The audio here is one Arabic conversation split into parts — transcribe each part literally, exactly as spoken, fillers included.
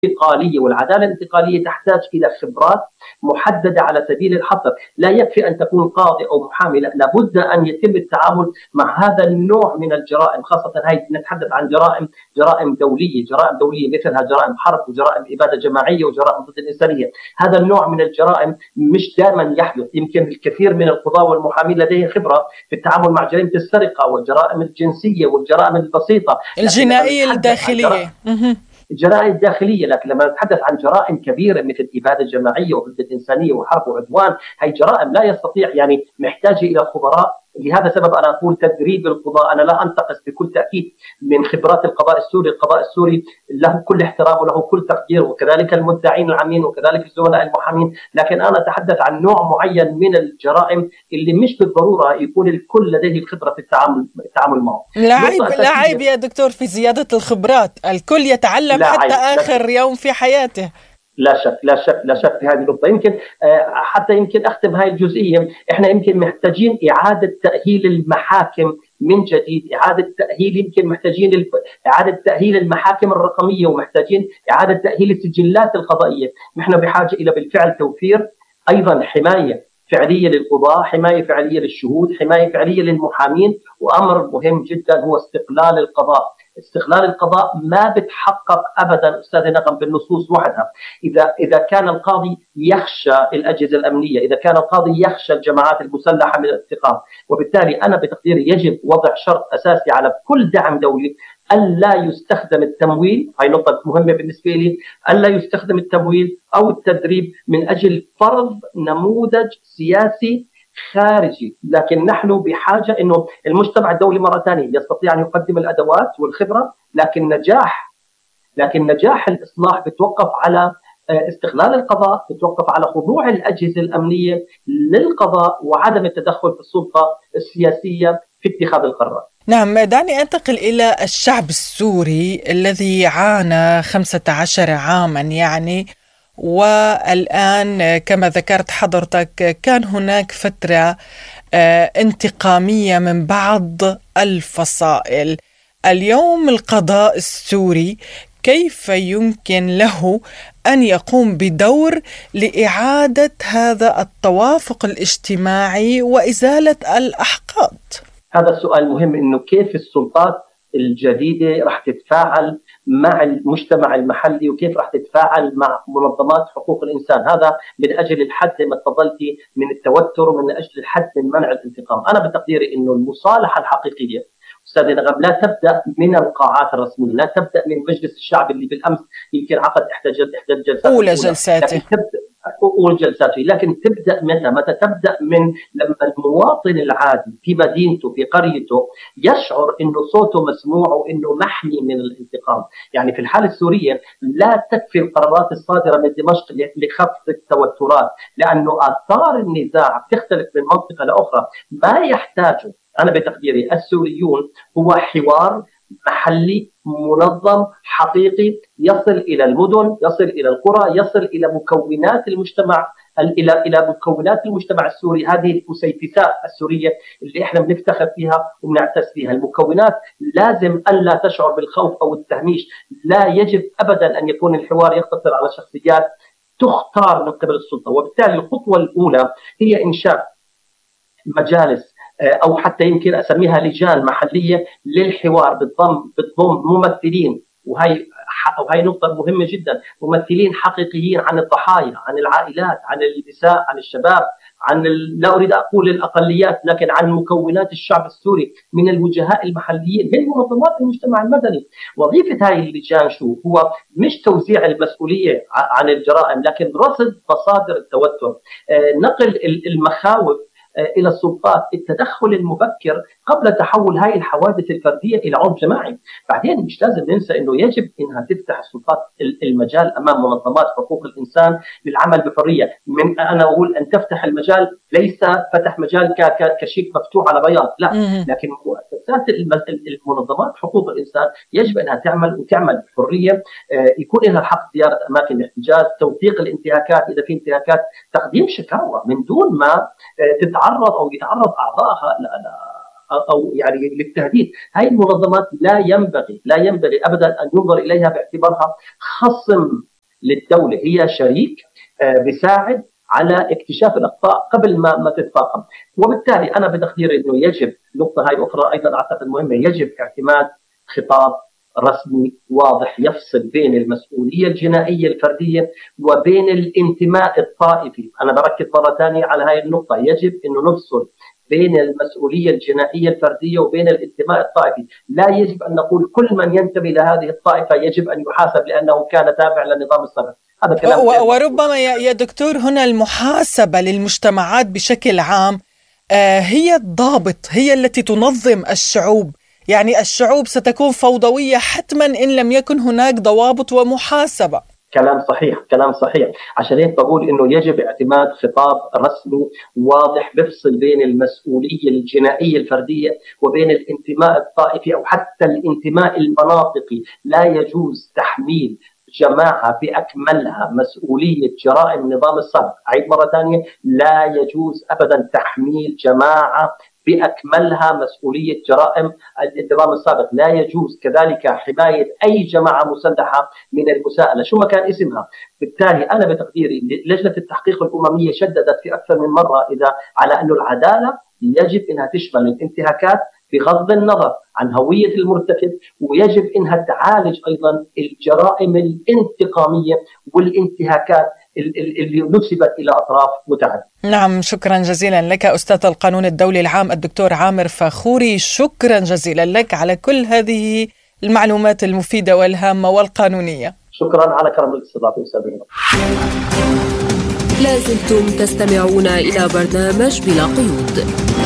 الانتقالية، والعدالة الانتقالية تحتاج إلى خبرات محددة على سبيل الحصر. لا يكفي أن تكون قاضي أو محامي، لا، لابد أن يتم التعامل مع هذا النوع من الجرائم، خاصة هاي نتحدث عن جرائم جرائم دولية جرائم دولية مثلها جرائم حرب وجرائم إبادة جماعية وجرائم ضد الإنسانية. هذا النوع من الجرائم مش دائما يحدث. يمكن الكثير من القضاة والمحامين لديهم خبرة في التعامل مع جريمة السرقة والجرائم الجنسية والجرائم البسيطة الجنائية الداخلية، الجرائم الداخلية. لكن لما نتحدث عن جرائم كبيرة مثل إبادة جماعية وضد الإنسانية وحرب وعدوان، هي جرائم لا يستطيع، يعني محتاجة إلى خبراء. لهذا السبب أنا أقول تدريب القضاء. أنا لا أنتقص بكل تأكيد من خبرات القضاء السوري. القضاء السوري له كل احترام وله كل تقدير، وكذلك المدعين العامين وكذلك الزملاء المحامين. لكن أنا أتحدث عن نوع معين من الجرائم اللي مش بالضرورة يكون الكل لديه الخبرة في التعامل التعامل معه. لا عيب لا عيب يا دكتور في زيادة الخبرات، الكل يتعلم حتى آخر يوم في حياته. لا شك لا شك لا شك في هذه النقطة. يمكن حتى يمكن أختم هاي الجزئية. إحنا يمكن محتاجين إعادة تأهيل المحاكم من جديد، إعادة تأهيل، يمكن محتاجين إعادة تأهيل المحاكم الرقمية، ومحتاجين إعادة تأهيل السجلات القضائية. نحن بحاجة إلى بالفعل توفير أيضا حماية فعلية للقضاء، حماية فعلية للشهود، حماية فعلية للمحامين. وأمر مهم جدا هو استقلال القضاء. استقلال القضاء ما بتحقق ابدا استاذ نغم بالنصوص وحدها. اذا اذا كان القاضي يخشى الاجهزه الامنيه، اذا كان القاضي يخشى الجماعات المسلحه من الانتقام، وبالتالي انا بتقديري يجب وضع شرط اساسي على كل دعم دولي الا يستخدم التمويل. هاي نقطه مهمه بالنسبه لي، الا يستخدم التمويل او التدريب من اجل فرض نموذج سياسي خارجي. لكن نحن بحاجة إنه المجتمع الدولي مرة ثانية يستطيع أن يقدم الأدوات والخبرة، لكن نجاح لكن نجاح الإصلاح بتوقف على استقلال القضاء، بتوقف على خضوع الأجهزة الأمنية للقضاء وعدم التدخل في السلطة السياسية في اتخاذ القرارات. نعم، دعني أنتقل إلى الشعب السوري الذي عانى خمسة عشر عاما يعني، والآن كما ذكرت حضرتك كان هناك فترة انتقامية من بعض الفصائل. اليوم القضاء السوري كيف يمكن له أن يقوم بدور لإعادة هذا التوافق الاجتماعي وإزالة الأحقاد؟ هذا السؤال مهم، إنه كيف السلطات الجديدة راح تتفاعل مع المجتمع المحلي وكيف راح تتفاعل مع منظمات حقوق الإنسان. هذا من أجل الحد ما تفضلتي من التوتر ومن أجل الحد من منع الانتقام. أنا بتقديري إنه المصالحة الحقيقية أستاذ نغم لا تبدأ من القاعات الرسمية، لا تبدأ من مجلس الشعب اللي بالأمس يمكن عقد إحدى جلساته أولى جلساته أول جلساته لكن تبدأ متى؟ متى تبدأ؟ من لما المواطن العادي في مدينته في قريته يشعر إنه صوته مسموع وإنه محمي من الانتقام. يعني في الحالة السورية لا تكفي القرارات الصادرة من دمشق لخفض التوترات، لأنه آثار النزاع بتختلف من منطقة لأخرى. ما يحتاجه أنا بتقديري السوريون هو حوار محلي منظم حقيقي يصل إلى المدن، يصل إلى القرى، يصل إلى مكونات المجتمع إلى إلى مكونات المجتمع السوري. هذه المسيفسات السورية اللي إحنا بنفتخر فيها وبنعتز فيها. المكونات لازم ألا تشعر بالخوف أو التهميش. لا يجب أبدا أن يكون الحوار يقتصر على شخصيات تختار من قبل السلطة. وبالتالي الخطوة الأولى هي إنشاء مجالس أو حتى يمكن أسميها لجان محلية للحوار بتضم بتضم ممثلين، وهي وهي نقطة مهمة جدا، ممثلين حقيقيين عن الضحايا، عن العائلات، عن النساء، عن الشباب، عن ال... لا أريد أقول الأقليات، لكن عن مكونات الشعب السوري من الوجهاء المحليين من منظمات المجتمع المدني. وظيفة هاي اللجان شو هو؟ مش توزيع المسؤولية عن الجرائم، لكن رصد مصادر التوتر، نقل المخاوف إلى السلطات، التدخل المبكر قبل تحول هاي الحوادث الفردية إلى عنف جماعي. بعدين مش لازم ننسى أنه يجب أنها تفتح السلطات المجال أمام منظمات حقوق الإنسان للعمل بحرية. من أنا أقول أن تفتح المجال ليس فتح مجال كشيك مفتوح على بياض، لا، لكن مؤسسات المنظمات حقوق الإنسان يجب أنها تعمل وتعمل بحرية، يكون لها الحق زيارة أماكن الاحتجاز، توثيق الانتهاكات إذا في انتهاكات، تقديم شكاوى من دون ما تتعرض أو يتعرض أعضائها أو يعني للتهديد. هاي المنظمات لا ينبغي لا ينبغي أبدا أن ينظر إليها باعتبارها خصم للدولة، هي شريك بيساعد على اكتشاف الأخطاء قبل ما ما تتفاقم. وبالتالي أنا بتقديري إنه يجب، نقطة هاي أخرى أيضا أعتقد مهمة، يجب اعتماد خطاب رسمي واضح يفصل بين المسؤولية الجنائية الفردية وبين الانتماء الطائفي. أنا بركز مرة ثانية على هاي النقطة، يجب أنه نفصل بين المسؤولية الجنائية الفردية وبين الانتماء الطائفي. لا يجب أن نقول كل من ينتمي لهذه الطائفة يجب أن يحاسب لأنه كان تابع للنظام السابق. هذا كلام و- وربما يا دكتور هنا المحاسبة للمجتمعات بشكل عام آه هي الضابط، هي التي تنظم الشعوب. يعني الشعوب ستكون فوضوية حتما إن لم يكن هناك ضوابط ومحاسبة. كلام صحيح، كلام صحيح. عشان هيك بقول انه يجب اعتماد خطاب رسمي واضح بفصل بين المسؤوليه الجنائيه الفرديه وبين الانتماء الطائفي او حتى الانتماء المناطقي. لا يجوز تحميل جماعة بأكملها مسؤولية جرائم النظام السابق. أعيد مرة ثانية، لا يجوز أبدا تحميل جماعة بأكملها مسؤولية جرائم النظام السابق. لا يجوز كذلك حماية أي جماعة مسلحة من المساءلة شو ما كان اسمها. بالتالي أنا بتقديري لجنة التحقيق الأممية شددت في أكثر من مرة إذا على أن العدالة يجب أنها تشمل الانتهاكات بغض النظر عن هوية المرتكب، ويجب أنها تعالج أيضا الجرائم الانتقامية والانتهاكات اللي نسبت إلى أطراف متعددة. نعم، شكرا جزيلا لك أستاذ القانون الدولي العام الدكتور عامر فاخوري. شكرا جزيلا لك على كل هذه المعلومات المفيدة والهامة والقانونية. شكرا على كرم الاستضافة وسابقا. لازلتم تستمعون إلى برنامج بلا قيود.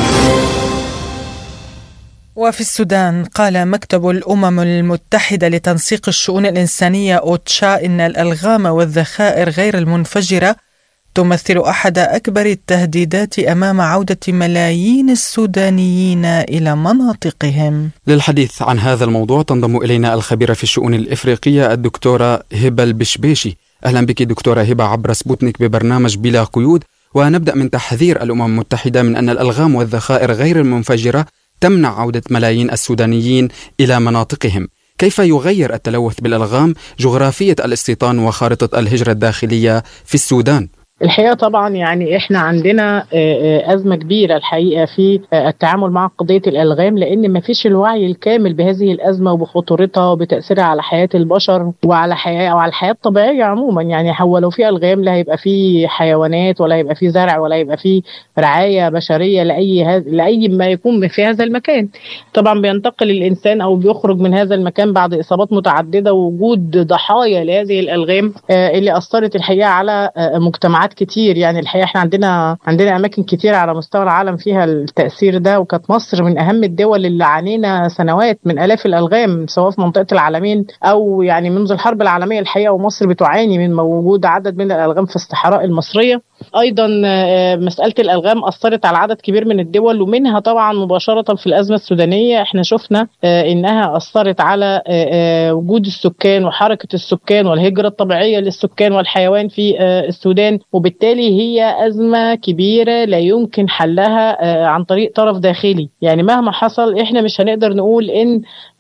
وفي السودان قال مكتب الأمم المتحدة لتنسيق الشؤون الإنسانية أوتشا إن الألغام والذخائر غير المنفجرة تمثل أحد أكبر التهديدات أمام عودة ملايين السودانيين إلى مناطقهم. للحديث عن هذا الموضوع تنضم إلينا الخبيرة في الشؤون الإفريقية الدكتورة هبة البشبيشي. أهلا بك دكتورة هبة عبر سبوتنيك ببرنامج بلا قيود. ونبدأ من تحذير الأمم المتحدة من أن الألغام والذخائر غير المنفجرة تمنع عودة ملايين السودانيين إلى مناطقهم. كيف يغير التلوث بالألغام جغرافية الاستيطان وخارطة الهجرة الداخلية في السودان؟ الحقيقة طبعا يعني احنا عندنا أزمة كبيرة الحقيقة في التعامل مع قضية الألغام، لأن ما فيش الوعي الكامل بهذه الأزمة وبخطورتها وبتأثيرها على حياة البشر وعلى حياة أو على الحياة الطبيعية عموما. يعني هو لو في ألغام لا هيبقى في حيوانات ولا هيبقى في زرع ولا هيبقى في رعاية بشرية لأي هز... لأي ما يكون في هذا المكان. طبعا بينتقل الإنسان أو بيخرج من هذا المكان بعد إصابات متعددة ووجود ضحايا لهذه الألغام اللي أثرت الحقيقة على مجتمعات كتير. يعني الحقيقة احنا عندنا عندنا أماكن كتير على مستوى العالم فيها التأثير ده، وكانت مصر من أهم الدول اللي عانينا سنوات من آلاف الألغام سواء في منطقة العالمين أو يعني منذ الحرب العالمية الحقيقة، ومصر بتعاني من وجود عدد من الألغام في الصحراء المصرية. أيضا مسألة الألغام أثرت على عدد كبير من الدول ومنها طبعا مباشرة في الأزمة السودانية. احنا شفنا إنها أثرت على وجود السكان وحركة السكان والهجرة الطبيعية للسكان والحيوان في السودان، وبالتالي هي أزمة كبيرة لا يمكن حلها عن طريق طرف داخلي. يعني مهما حصل احنا مش هنقدر نقول إن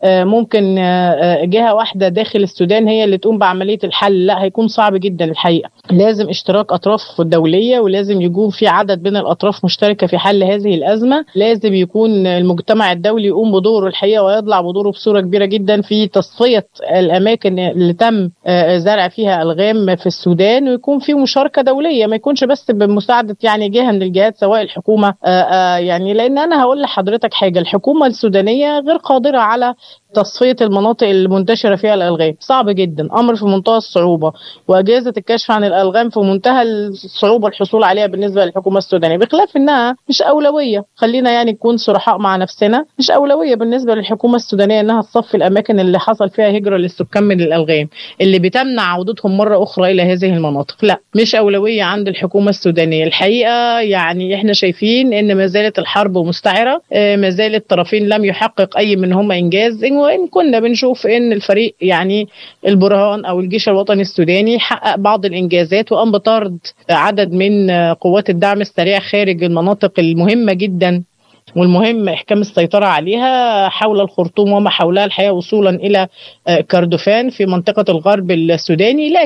ممكن جهة واحدة داخل السودان هي اللي تقوم بعملية الحل، لا هيكون صعب جدا الحقيقة. لازم اشتراك أطراف دولية ولازم يكون في عدد من الأطراف مشتركة في حل هذه الأزمة. لازم يكون المجتمع الدولي يقوم بدوره الحقيقة ويضلع بدوره بصورة كبيرة جدا في تصفية الأماكن اللي تم زرع فيها ألغام في السودان، ويكون في مشاركة دولية، ما يكونش بس بمساعدة يعني جهة من الجهات سواء الحكومة يعني. لأن أنا هقول لحضرتك حاجة، الحكومة السودانية غير قادرة على تصفية المناطق المنتشرة فيها الألغام، صعب جدا، أمر في منتهى الصعوبة، وأجهزة الكشف عن الألغام في منتهى الصعوبة الحصول عليها بالنسبة للحكومة السودانية، بخلاف إنها مش أولوية. خلينا يعني نكون صرحاء مع نفسنا، مش أولوية بالنسبة للحكومة السودانية إنها تصفي الأماكن اللي حصل فيها هجرة للسكان من الألغام اللي بتمنع عودتهم مرة أخرى إلى هذه المناطق، لا مش أولوية عند الحكومة السودانية الحقيقة. يعني إحنا شايفين إن ما زالت الحرب مستعرة، ما زالت الطرفين لم يحقق أي منهما إنجاز، وإن كنا بنشوف إن الفريق يعني البرهان أو الجيش الوطني السوداني حقق بعض الإنجازات وقام بطرد عدد من قوات الدعم السريع خارج المناطق المهمة جدا والمهم إحكام السيطرة عليها حول الخرطوم وما حولها الحقيقة وصولا إلى كردفان في منطقة الغرب السوداني. لكن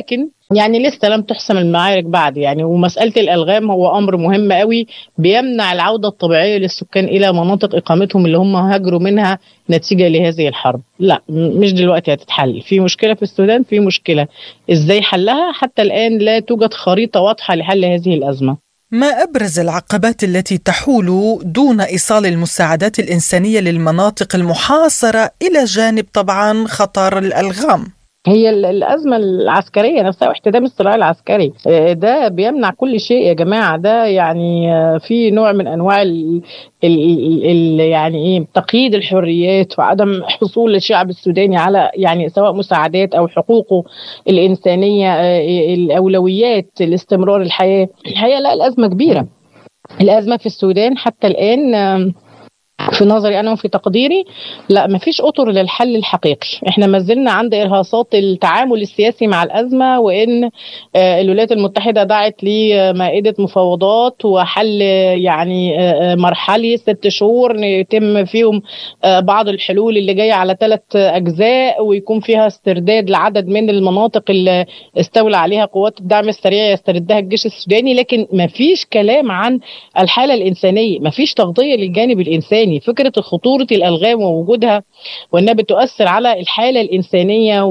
يعني لسه لم تحسم المعارك بعد يعني. ومسألة الألغام هو أمر مهم قوي بيمنع العودة الطبيعية للسكان إلى مناطق إقامتهم اللي هم هاجروا منها نتيجة لهذه الحرب. لا مش دلوقتي هتتحل. في مشكلة في السودان، في مشكلة إزاي حلها؟ حتى الآن لا توجد خريطة واضحة لحل هذه الأزمة. ما أبرز العقبات التي تحول دون إيصال المساعدات الإنسانية للمناطق المحاصرة إلى جانب طبعا خطر الألغام؟ هي الأزمة العسكرية نفسها واحتدام الصراع العسكري ده بيمنع كل شيء يا جماعة. ده يعني في نوع من أنواع ال ال ال يعني إيه تقييد الحريات وعدم حصول الشعب السوداني على يعني سواء مساعدات أو حقوقه الإنسانية، الأولويات لاستمرار الحياة. الحقيقة لا، الأزمة كبيرة. الأزمة في السودان حتى الآن في نظري أنا وفي تقديري لا مفيش أطر للحل الحقيقي. احنا ما زلنا عند إرهاصات التعامل السياسي مع الأزمة، وإن الولايات المتحدة دعت لمائدة مفاوضات وحل يعني مرحلي ست شهور يتم فيهم بعض الحلول اللي جاية على ثلاث أجزاء، ويكون فيها استرداد لعدد من المناطق اللي استولى عليها قوات الدعم السريع يستردها الجيش السوداني. لكن مفيش كلام عن الحالة الإنسانية، مفيش تغطية للجانب الإنساني. فكرة خطورة الألغام ووجودها وأنها بتؤثر على الحالة الإنسانية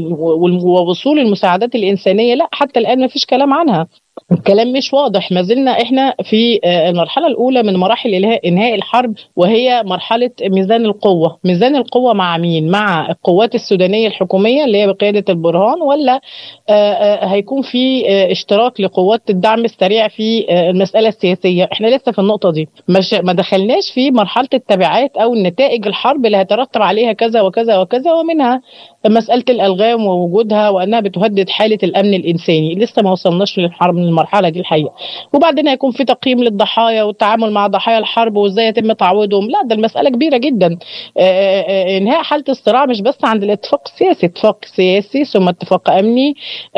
ووصول المساعدات الإنسانية لا حتى الآن ما فيش كلام عنها. الكلام مش واضح. ما زلنا احنا في المرحلة الأولى من مراحل إنهاء الحرب، وهي مرحلة ميزان القوة. ميزان القوة مع مين؟ مع القوات السودانية الحكومية اللي هي بقيادة البرهان، ولا هيكون في اشتراك لقوات الدعم السريع في المسألة السياسية؟ احنا لسه في النقطة دي مش ما دخلناش في مرحلة التبعات أو النتائج الحرب اللي هترتب عليها كذا وكذا وكذا، ومنها مسألة الألغام ووجودها وأنها بتهدد حالة الأمن الإنساني. لسه ما وصلناش للحرب من المرحلة دي الحقيقة. وبعدين هيكون في تقييم للضحايا والتعامل مع ضحايا الحرب وإزاي يتم تعويضهم. لا ده المسألة كبيرة جدا. إنهاء حالة الصراع مش بس عند الاتفاق السياسي، اتفاق سياسي ثم اتفاق أمني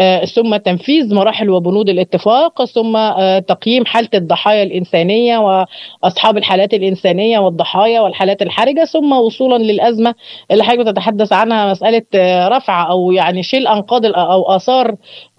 ثم تنفيذ مراحل وبنود الاتفاق ثم تقييم حالة الضحايا الإنسانية وأصحاب الحالات الإنسانية والضحايا والحالات الحرجة، ثم وصولا للأزمة اللي حضرتك تتحدث عنها، مسألة رفع أو يعني شيل أنقاض أو آثار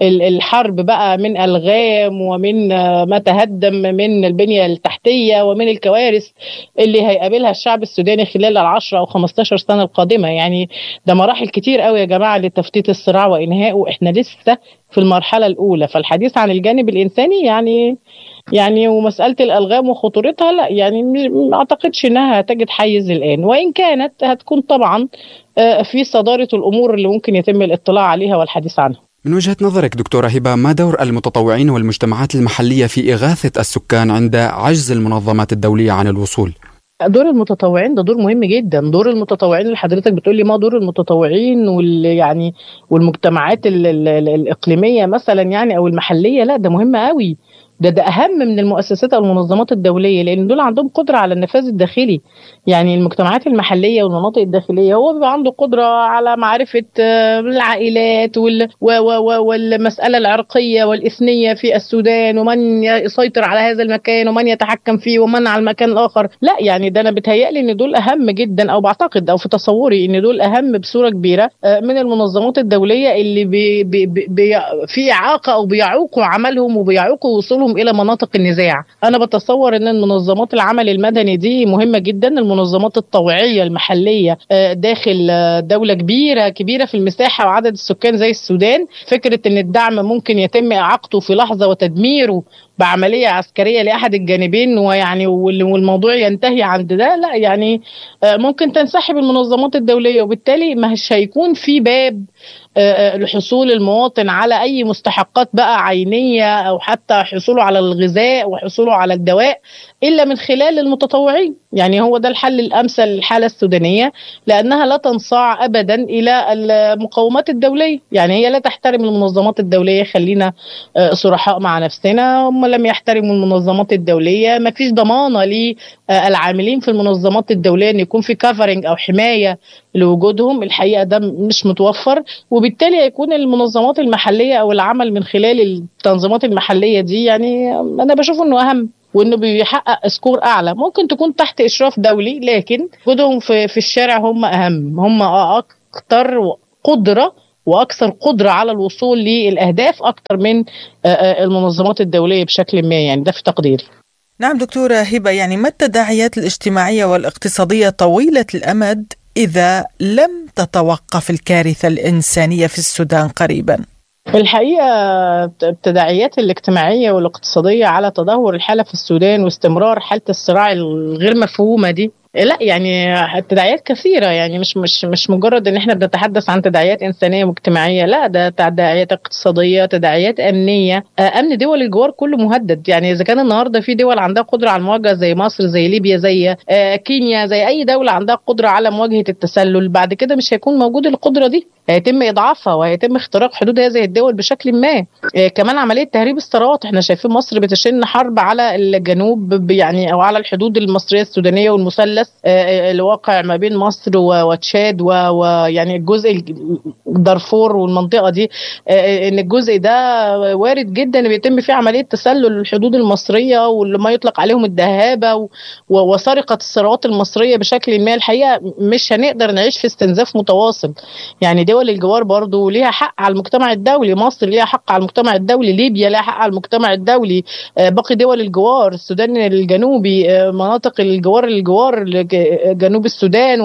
الحرب بقى من ألغام ومن ما تهدم من البنية التحتية ومن الكوارث اللي هيقابلها الشعب السوداني خلال العشرة أو خمستاشر سنة القادمة. يعني ده مراحل كتير قوي يا جماعة لتفتيت الصراع وإنهائه. إحنا لسه في المرحلة الأولى. فالحديث عن الجانب الإنساني يعني يعني ومسألة الألغام وخطورتها لا يعني ما أعتقدش أنها تجد حيز الآن، وإن كانت هتكون طبعا في صدارة الأمور اللي ممكن يتم الاطلاع عليها والحديث عنها. من وجهة نظرك دكتورة هبة، ما دور المتطوعين والمجتمعات المحلية في إغاثة السكان عند عجز المنظمات الدولية عن الوصول؟ دور المتطوعين ده دور مهم جدا. دور المتطوعين اللي حضرتك بتقولي ما دور المتطوعين وال يعني والمجتمعات ال ال ال الإقليمية مثلا يعني أو المحلية، لا ده مهم قوي. ده ده أهم من المؤسسات أو المنظمات الدولية، لأن دول عندهم قدرة على النفاذ الداخلي. يعني المجتمعات المحلية والمناطق الداخلية هو بيبقى عنده قدرة على معرفة العائلات وال والمسألة العرقية والإثنية في السودان، ومن يسيطر على هذا المكان ومن يتحكم فيه ومن على المكان الآخر. لا يعني ده أنا بتهيألي إن دول أهم جدا، أو بعتقد أو في تصوري إن دول أهم بصورة كبيرة من المنظمات الدولية اللي بي بي بي في إعاقة أو بيعوقوا عملهم وبيعوقوا وصولهم إلى مناطق النزاع. أنا بتصور أن المنظمات العمل المدني دي مهمة جدا. المنظمات الطوعية المحلية داخل دولة كبيرة كبيرة في المساحة وعدد السكان زي السودان، فكرة أن الدعم ممكن يتم إعاقته في لحظة وتدميره بعملية عسكرية لأحد الجانبين ويعني والموضوع ينتهي عند ده، لا يعني ممكن تنسحب المنظمات الدولية، وبالتالي مش هيكون في باب لحصول المواطن على أي مستحقات بقى عينية أو حتى حصوله على الغذاء وحصوله على الدواء إلا من خلال المتطوعين. يعني هو ده الحل الأمثل للحالة السودانية، لأنها لا تنصاع أبدا إلى المقاومات الدولية. يعني هي لا تحترم المنظمات الدولية، خلينا صرحاء مع نفسنا. هم لم يحترموا المنظمات الدولية، ما فيش ضمانة للعاملين في المنظمات الدولية أن يكون في كافرنج أو حماية لوجودهم. الحقيقة ده مش متوفر، وبالتالي يكون المنظمات المحلية أو العمل من خلال التنظيمات المحلية دي يعني أنا بشوف أنه أهم، وانه بيحقق سكور اعلى. ممكن تكون تحت اشراف دولي، لكن وجودهم في في الشارع هم اهم، هم اكتر قدره وأكثر قدرة على الوصول للأهداف أكثر من المنظمات الدولية بشكل ما، يعني ده في تقديري. نعم دكتورة هبة، يعني ما التداعيات الاجتماعية والاقتصادية طويلة الأمد إذا لم تتوقف الكارثة الإنسانية في السودان قريبا؟ الحقيقة التداعيات الاجتماعية والاقتصادية على تدهور الحالة في السودان واستمرار حالة الصراع الغير مفهومة دي، لا يعني التداعيات كثيرة، يعني مش مش مش مجرد ان احنا بنتحدث عن تداعيات انسانية واجتماعية، لا ده تداعيات اقتصادية، تداعيات امنية. امن دول الجوار كله مهدد. يعني اذا كان النهارده في دول عندها قدرة على المواجهة زي مصر زي ليبيا زي كينيا زي اي دولة عندها قدرة على مواجهة التسلل، بعد كده مش هيكون موجود القدرة دي، هيتم اضعافها وهيتم اختراق حدود هذه الدول بشكل ما. كمان عملية تهريب الثروات، احنا شايفين مصر بتشن حرب على الجنوب يعني او على الحدود المصرية السودانية والمثلث الواقع ما بين مصر وتشاد ويعني الجزء دارفور والمنطقة دي، ان الجزء ده وارد جدا بيتم فيه عملية تسلل الحدود المصرية واللي ما يطلق عليهم الدهابة وسرقة الثروات المصرية بشكل ما. الحقيقة مش هنقدر نعيش في استنزاف متواصل. يعني دول الجوار برضو ليها حق على المجتمع الدولي، مصر ليها حق على المجتمع الدولي، ليبيا ليها حق على المجتمع الدولي، باقي دول الجوار، السودان الجنوبي، مناطق الجوار الجوار جنوب السودان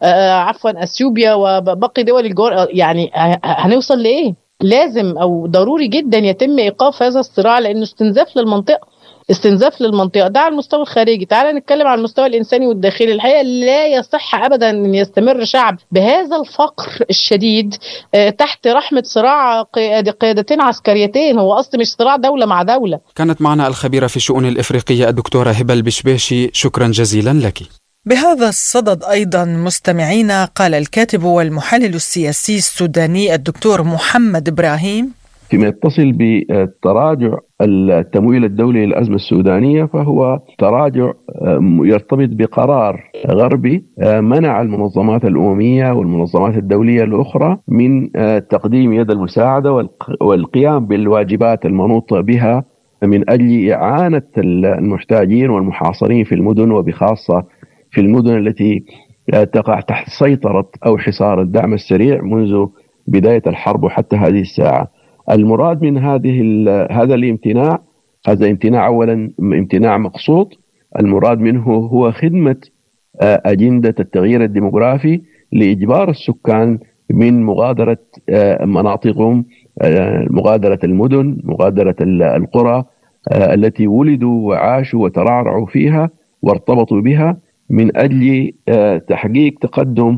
وعفوا اثيوبيا وباقي دول الجوار. يعني هنوصل لايه؟ لازم او ضروري جدا يتم ايقاف هذا الصراع لانه استنزاف للمنطقه، استنزاف للمنطقه ده على المستوى الخارجي. تعال نتكلم على المستوى الانساني والداخلي. الحقيقه لا يصح ابدا ان يستمر شعب بهذا الفقر الشديد تحت رحمه صراع قيادتين عسكريتين، هو اصلا مش صراع دوله مع دوله. كانت معنا الخبيره في الشؤون الافريقيه الدكتوره هبه البشبيشي، شكرا جزيلا لك. بهذا الصدد أيضا مستمعينا، قال الكاتب والمحلل السياسي السوداني الدكتور محمد إبراهيم: فيما يتصل بالتراجع التمويل الدولي للأزمة السودانية، فهو تراجع يرتبط بقرار غربي منع المنظمات الأممية والمنظمات الدولية الأخرى من تقديم يد المساعدة والقيام بالواجبات المنوطة بها من أجل إعانة المحتاجين والمحاصرين في المدن، وبخاصة في المدن التي تقع تحت سيطرة أو حصار الدعم السريع منذ بداية الحرب وحتى هذه الساعة. المراد من هذه هذا الامتناع، هذا امتناع أولا امتناع مقصود، المراد منه هو خدمة أجندة التغيير الديموغرافي لإجبار السكان من مغادرة مناطقهم، مغادرة المدن، مغادرة القرى التي ولدوا وعاشوا وترعرعوا فيها وارتبطوا بها، من أجل تحقيق تقدم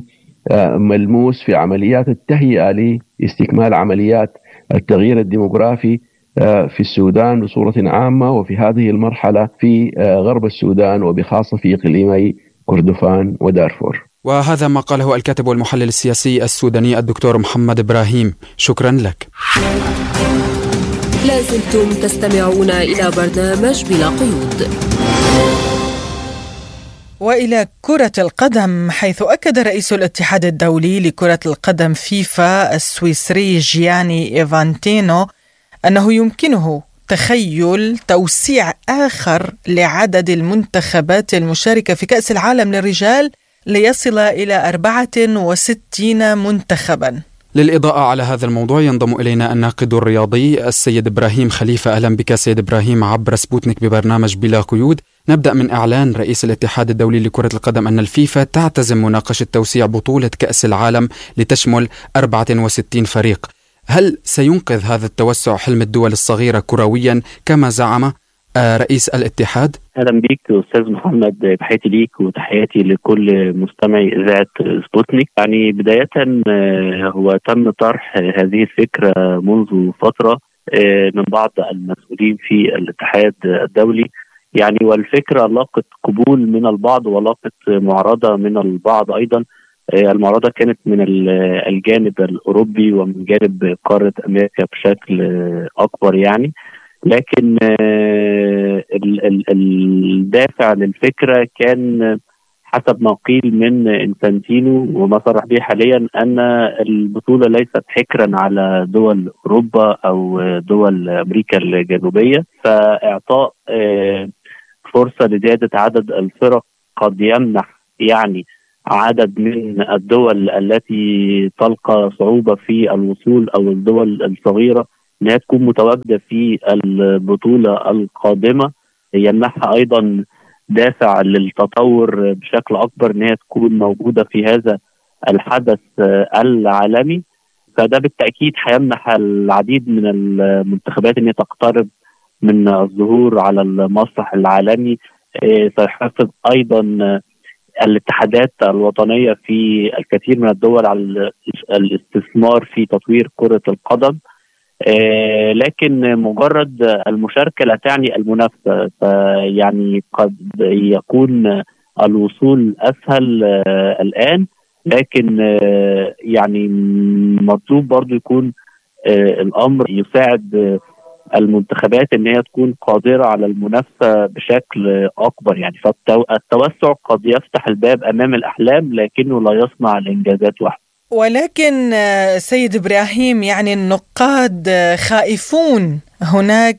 ملموس في عمليات التهيئة لاستكمال عمليات التغيير الديموغرافي في السودان بصورة عامة، وفي هذه المرحلة في غرب السودان وبخاصة في إقليمي كردفان ودارفور. وهذا ما قاله الكاتب والمحلل السياسي السوداني الدكتور محمد إبراهيم، شكرا لك. لازلتم تستمعون إلى برنامج بلا قيود. وإلى كرة القدم، حيث أكد رئيس الاتحاد الدولي لكرة القدم فيفا السويسري جياني إيفانتينو أنه يمكنه تخيل توسيع آخر لعدد المنتخبات المشاركة في كأس العالم للرجال ليصل إلى أربعة وستين منتخبا. للإضاءة على هذا الموضوع ينضم إلينا الناقد الرياضي السيد إبراهيم خليفة. أهلا بك سيد إبراهيم عبر سبوتنيك ببرنامج بلا قيود. نبدأ من إعلان رئيس الاتحاد الدولي لكرة القدم أن الفيفا تعتزم مناقشة توسيع بطولة كأس العالم لتشمل أربعة وستين فريق. هل سينقذ هذا التوسع حلم الدول الصغيرة كرويا كما زعم رئيس الاتحاد؟ أهلا بك أستاذ محمد، تحياتي ليك وتحياتي لكل مستمعي إذاعة سبوتنيك. يعني بداية هو تم طرح هذه الفكرة منذ فترة من بعض المسؤولين في الاتحاد الدولي، يعني والفكرة لاقت قبول من البعض ولاقت معارضة من البعض أيضا. المعارضة كانت من الجانب الأوروبي ومن جانب قارة أمريكا بشكل أكبر يعني، لكن الدافع للفكرة كان حسب ما قيل من إنفانتينو وما صرح به حاليا أن البطولة ليست حكرا على دول أوروبا أو دول أمريكا الجنوبية، فإعطاء فرصة لزيادة عدد الفرق قد يمنح يعني عدد من الدول التي تلقى صعوبة في الوصول أو الدول الصغيرة أنها تكون متواجدة في البطولة القادمة، يمنحها أيضا دافع للتطور بشكل أكبر أنها تكون موجودة في هذا الحدث العالمي. فده بالتأكيد هيمنح العديد من المنتخبات أن تقترب من الظهور على المسرح العالمي. سيحافظ أيضا الاتحادات الوطنية في الكثير من الدول على الاستثمار في تطوير كرة القدم، لكن مجرد المشاركة لا تعني المنافسة. فيعني قد يكون الوصول أسهل الآن، لكن يعني مطلوب برضو يكون الأمر يساعد المنتخبات ان هي تكون قادرة على المنافسة بشكل اكبر. يعني فالتوسع قد يفتح الباب امام الاحلام لكنه لا يصنع الانجازات وحده. ولكن سيد إبراهيم، يعني النقاد خائفون، هناك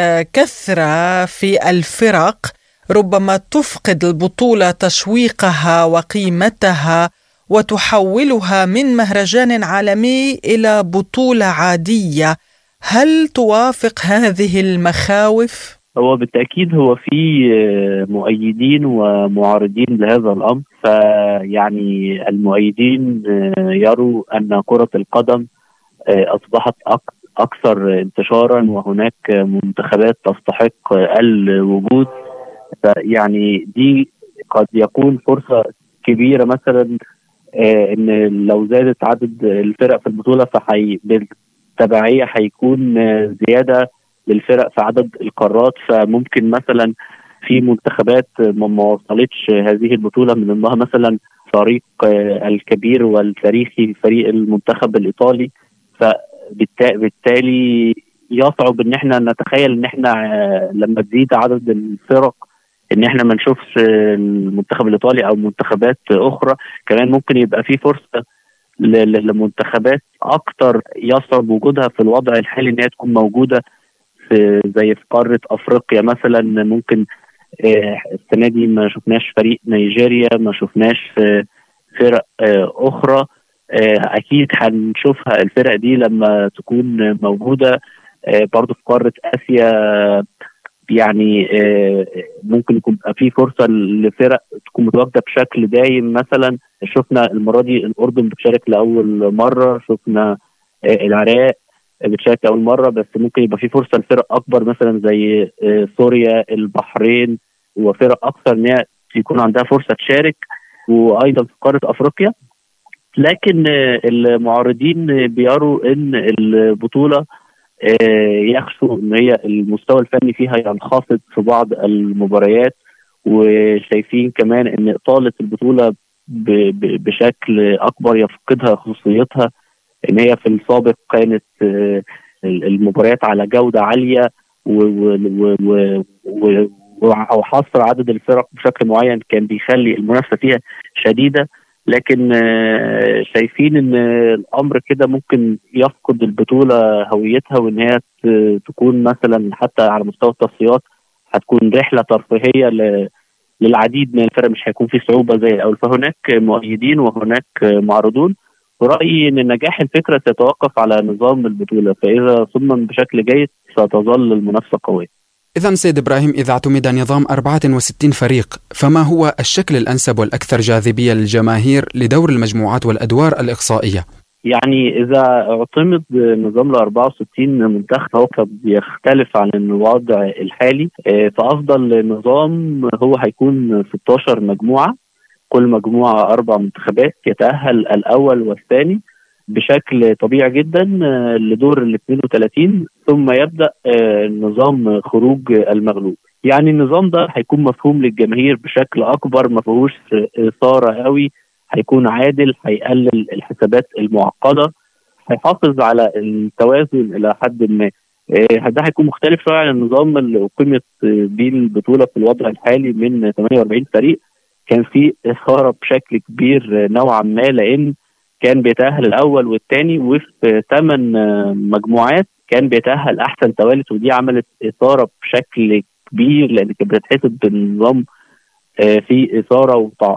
كثرة في الفرق ربما تفقد البطولة تشويقها وقيمتها وتحولها من مهرجان عالمي إلى بطولة عادية. هل توافق هذه المخاوف؟ هو بالتأكيد هو في مؤيدين ومعارضين لهذا الأمر. فيعني المؤيدين يروا أن كرة القدم أصبحت أكثر انتشارا وهناك منتخبات تستحق الوجود. يعني دي قد يكون فرصة كبيرة مثلا أن لو زادت عدد الفرق في البطولة فحي تبعية هيكون زيادة للفرق في عدد القارات. فممكن مثلا في منتخبات ما وصلتش هذه البطولة، من ضمنها مثلا فريق الكبير والتاريخي فريق المنتخب الإيطالي. فبالتالي يصعب ان احنا نتخيل ان احنا لما تزيد عدد الفرق ان احنا ما نشوفش المنتخب الإيطالي او منتخبات اخرى. كمان ممكن يبقى في فرصة لمنتخبات اكتر يصعب وجودها في الوضع الحالي ان هي تكون موجوده في زي في قاره افريقيا مثلا. ممكن السنه دي ما شفناش فريق نيجيريا، ما شفناش فرق اخرى. اكيد هنشوفها الفرق دي لما تكون موجوده برضو في قاره اسيا. يعني ممكن يكون في فرصه لفرق تكون متواجده بشكل دايم. مثلا شفنا المره دي الاردن بتشارك لاول مره، شفنا العراق بتشارك لاول مره، بس ممكن يبقى في فرصه لفرق اكبر مثلا زي سوريا، البحرين، وفرق اكثر ان هي يكون عندها فرصه تشارك، وايضا في قاره افريقيا. لكن المعارضين بيروا ان البطوله يخشوا ان هي المستوى الفني فيها ينخفض في بعض المباريات، وشايفين كمان ان اطاله البطوله بشكل اكبر يفقدها خصوصيتها. ان هي في السابق كانت المباريات على جوده عاليه او حصر عدد الفرق بشكل معين كان بيخلي المنافسه فيها شديده. لكن شايفين ان الامر كده ممكن يفقد البطوله هويتها، وان هي تكون مثلا حتى على مستوى التصفيات هتكون رحله ترفيهيه للعديد من الفرق، مش هيكون في صعوبه زي الاول. فهناك مؤيدين وهناك معارضون، ورأيي ان نجاح الفكره سيتوقف على نظام البطوله، فاذا صمم بشكل جيد ستظل المنافسه قويه. إذا سيد إبراهيم، إذا اعتمد نظام أربعة وستين فريق، فما هو الشكل الأنسب والأكثر جاذبية للجماهير لدور المجموعات والأدوار الإقصائية؟ يعني إذا اعتمد نظام ال أربعة وستين منتخب هو بيختلف عن الوضع الحالي. فأفضل نظام هو هيكون ستة عشر مجموعة، كل مجموعة أربع منتخبات، يتأهل الأول والثاني بشكل طبيعي جدا لدور ال اثنين وثلاثين، ثم يبدأ نظام خروج المغلوب. يعني النظام ده هيكون مفهوم للجماهير بشكل أكبر، ما فيهوش إثارة قوي، هيكون عادل، هيقلل الحسابات المعقدة، هيحافظ على التوازن إلى حد ما. ده هيكون مختلف شوية عن النظام اللي أقيمت بيه البطولة في الوضع الحالي من ثمانية وأربعين فريق. كان في إثارة بشكل كبير نوعا ما، لأن كان بيتأهل الأول والثاني، وفي ثمان مجموعات كان بيتأهل أحسن توالت، ودي عملت إثارة بشكل كبير لأن كانت بتتحسب بالنظام في إثارة وطعم.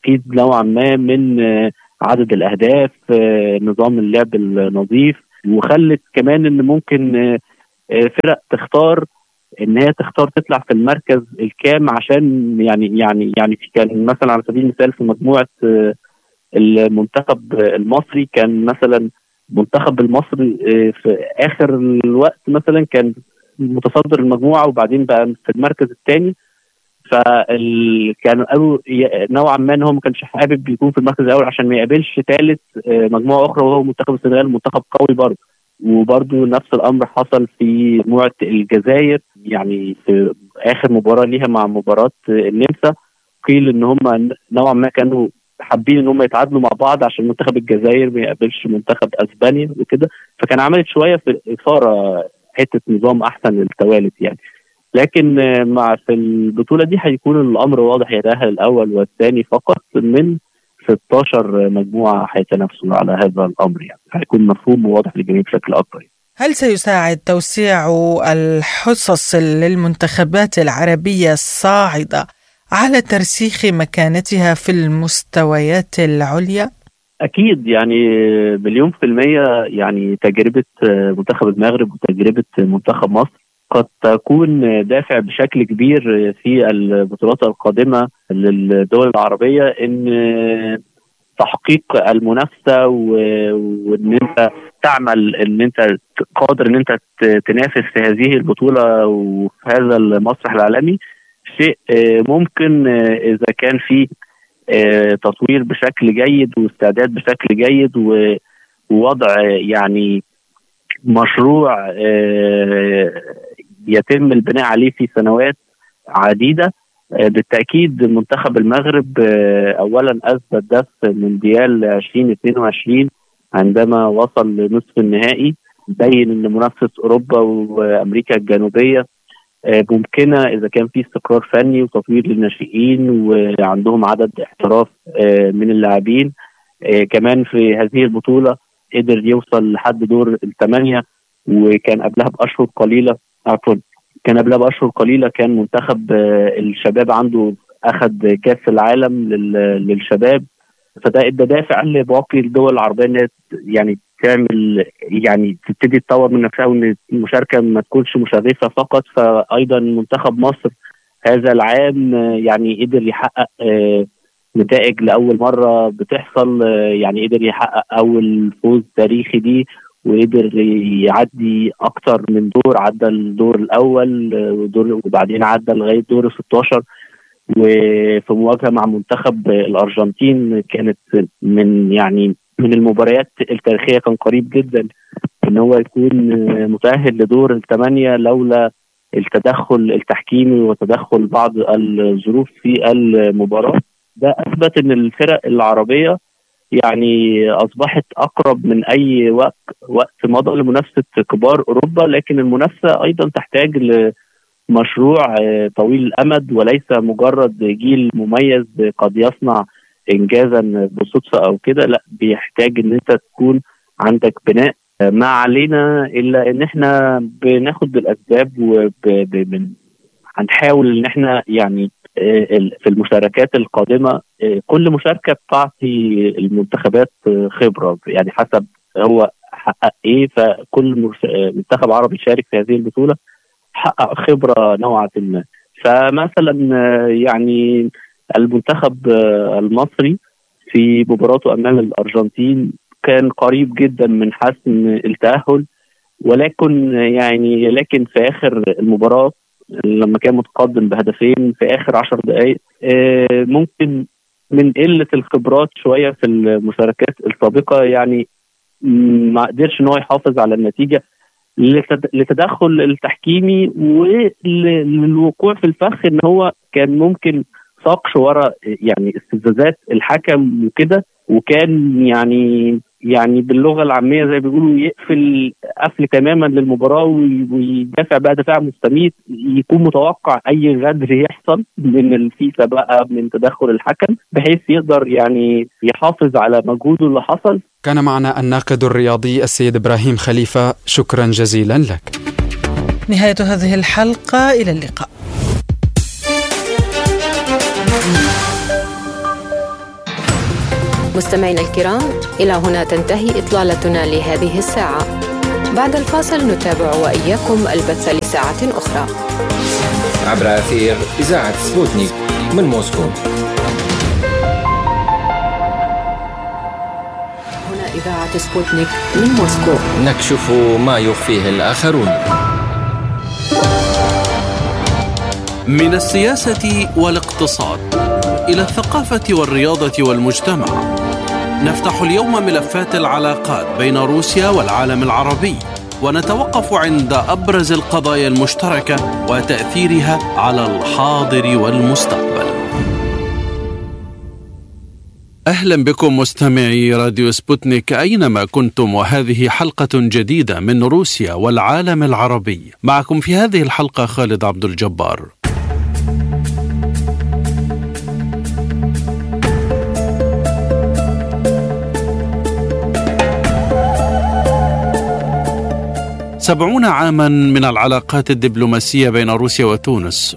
تأكيد نوعا ما من عدد الأهداف، نظام اللعب النظيف، وخلت كمان إن ممكن فرق تختار ان هي تختار تطلع في المركز الكام، عشان يعني يعني يعني كان مثلا على سبيل المثال في مجموعه المنتخب المصري، كان مثلا المنتخب المصري في اخر الوقت مثلا كان متصدر المجموعه وبعدين بقى في المركز الثاني، فكانوا قالوا نوعا ما ان هو ما كانش حابب يكون في المركز الاول عشان ما يقابلش ثالث مجموعه اخرى وهو منتخب السنغال، منتخب قوي برضه. وبرضه نفس الامر حصل في مجموعه الجزائر، يعني في اخر مباراه ليها مع مباراه النمسا قيل ان هم نوعا ما كانوا حابين ان هم يتعادلوا مع بعض عشان منتخب الجزائر ما يقابلش منتخب اسبانيا وكده، فكان عملت شويه في اثاره حته نظام احسن للتوالد يعني. لكن مع في البطوله دي هيكون الامر واضح، يتاهل الاول والثاني فقط من ستاشر مجموعه هيتنافسوا على هذا الامر، يعني هيكون مفهوم وواضح للجميع بشكل اكبر. هل سيساعد توسيع الحصص للمنتخبات العربيه الصاعده على ترسيخ مكانتها في المستويات العليا؟ أكيد، يعني مليون في المية. يعني تجربة منتخب المغرب وتجربة منتخب مصر قد تكون دافع بشكل كبير في البطولات القادمة للدول العربية، إن تحقيق المنافسة وإن أنت تعمل إن أنت قادر إن أنت تنافس في هذه البطولة وفي هذا المسرح العالمي شيء ممكن إذا كان فيه تطوير بشكل جيد واستعداد بشكل جيد ووضع يعني مشروع يتم البناء عليه في سنوات عديدة. بالتأكيد منتخب المغرب أولا أثبت ده في مونديال عشرين اثنين وعشرين عندما وصل لنصف النهائي، بين أن منافسة أوروبا وأمريكا الجنوبية ممكنة إذا كان في استقرار فني وتطوير للناشئين وعندهم عدد احتراف من اللاعبين. كمان في هذه البطولة قدر يوصل لحد دور الثمانية، وكان قبلها بأشهر قليلة عفوا كان قبلها بأشهر قليلة كان منتخب الشباب عنده أخذ كأس العالم للشباب، فده ادى دافع لباقي الدول العربية إنها يعني تعمل يعني تبتدي تطور من نفسها وان المشاركه ما تكونش مشرفه فقط. فايضا منتخب مصر هذا العام يعني قدر يحقق نتائج لاول مره بتحصل، يعني قدر يحقق اول فوز تاريخي دي، وقدر يعدي اكتر من دور، عدى الدور الاول ودور وبعدين عدى لغايه دور ستاشر. وفي مواجهه مع منتخب الارجنتين كانت من يعني من المباريات التاريخية، كان قريب جدا ان هو يكون متأهل لدور الثمانية لولا التدخل التحكيمي وتدخل بعض الظروف في المباراة. ده اثبت ان الفرق العربية يعني اصبحت اقرب من اي وقت وقت مضى لمنافسة كبار اوروبا، لكن المنافسة ايضا تحتاج لمشروع طويل الامد وليس مجرد جيل مميز قد يصنع انجازا بالصدفه او كده، لا بيحتاج ان انت تكون عندك بناء. ما علينا الا ان احنا بناخد بالاسباب وهنحاول ان احنا يعني في المشاركات القادمه كل مشاركه بتعطي المنتخبات خبره، يعني حسب هو حقق ايه، فكل منتخب عربي شارك في هذه البطوله حقق خبره نوعا ما. فمثلا يعني المنتخب المصري في مباراته امام الارجنتين كان قريب جدا من حسم التاهل، ولكن يعني لكن في اخر المباراه لما كان متقدم بهدفين في اخر عشر دقائق ممكن من قله الخبرات شويه في المشاركات السابقه يعني ما قدرش ان هو يحافظ على النتيجه لتدخل التحكيمي وللوقوع في الفخ ان هو كان ممكن ساقش ورا يعني استفزازات الحكم وكده، وكان يعني يعني باللغه العاميه زي بيقولوا يقفل قفل تماما للمباراه ويدافع بقى دفاع مستميت، يكون متوقع اي غدر يحصل من الفيفا بقى من تدخل الحكم بحيث يقدر يعني يحافظ على مجهوده اللي حصل. كان معنا الناقد الرياضي السيد إبراهيم خليفة، شكرا جزيلا لك. نهاية هذه الحلقة، إلى اللقاء. مستمعينا الكرام، إلى هنا تنتهي إطلالتنا لهذه الساعة. بعد الفاصل نتابع وإياكم البث لساعة أخرى عبر أثير إذاعة سبوتنيك من موسكو. هنا إذاعة سبوتنيك من موسكو، نكشف ما يخفيه الآخرون. من السياسة والاقتصاد إلى الثقافة والرياضة والمجتمع، نفتح اليوم ملفات العلاقات بين روسيا والعالم العربي، ونتوقف عند أبرز القضايا المشتركة وتأثيرها على الحاضر والمستقبل. أهلا بكم مستمعي راديو سبوتنيك أينما كنتم، وهذه حلقة جديدة من روسيا والعالم العربي. معكم في هذه الحلقة خالد عبد الجبار. سبعون عاما من العلاقات الدبلوماسية بين روسيا وتونس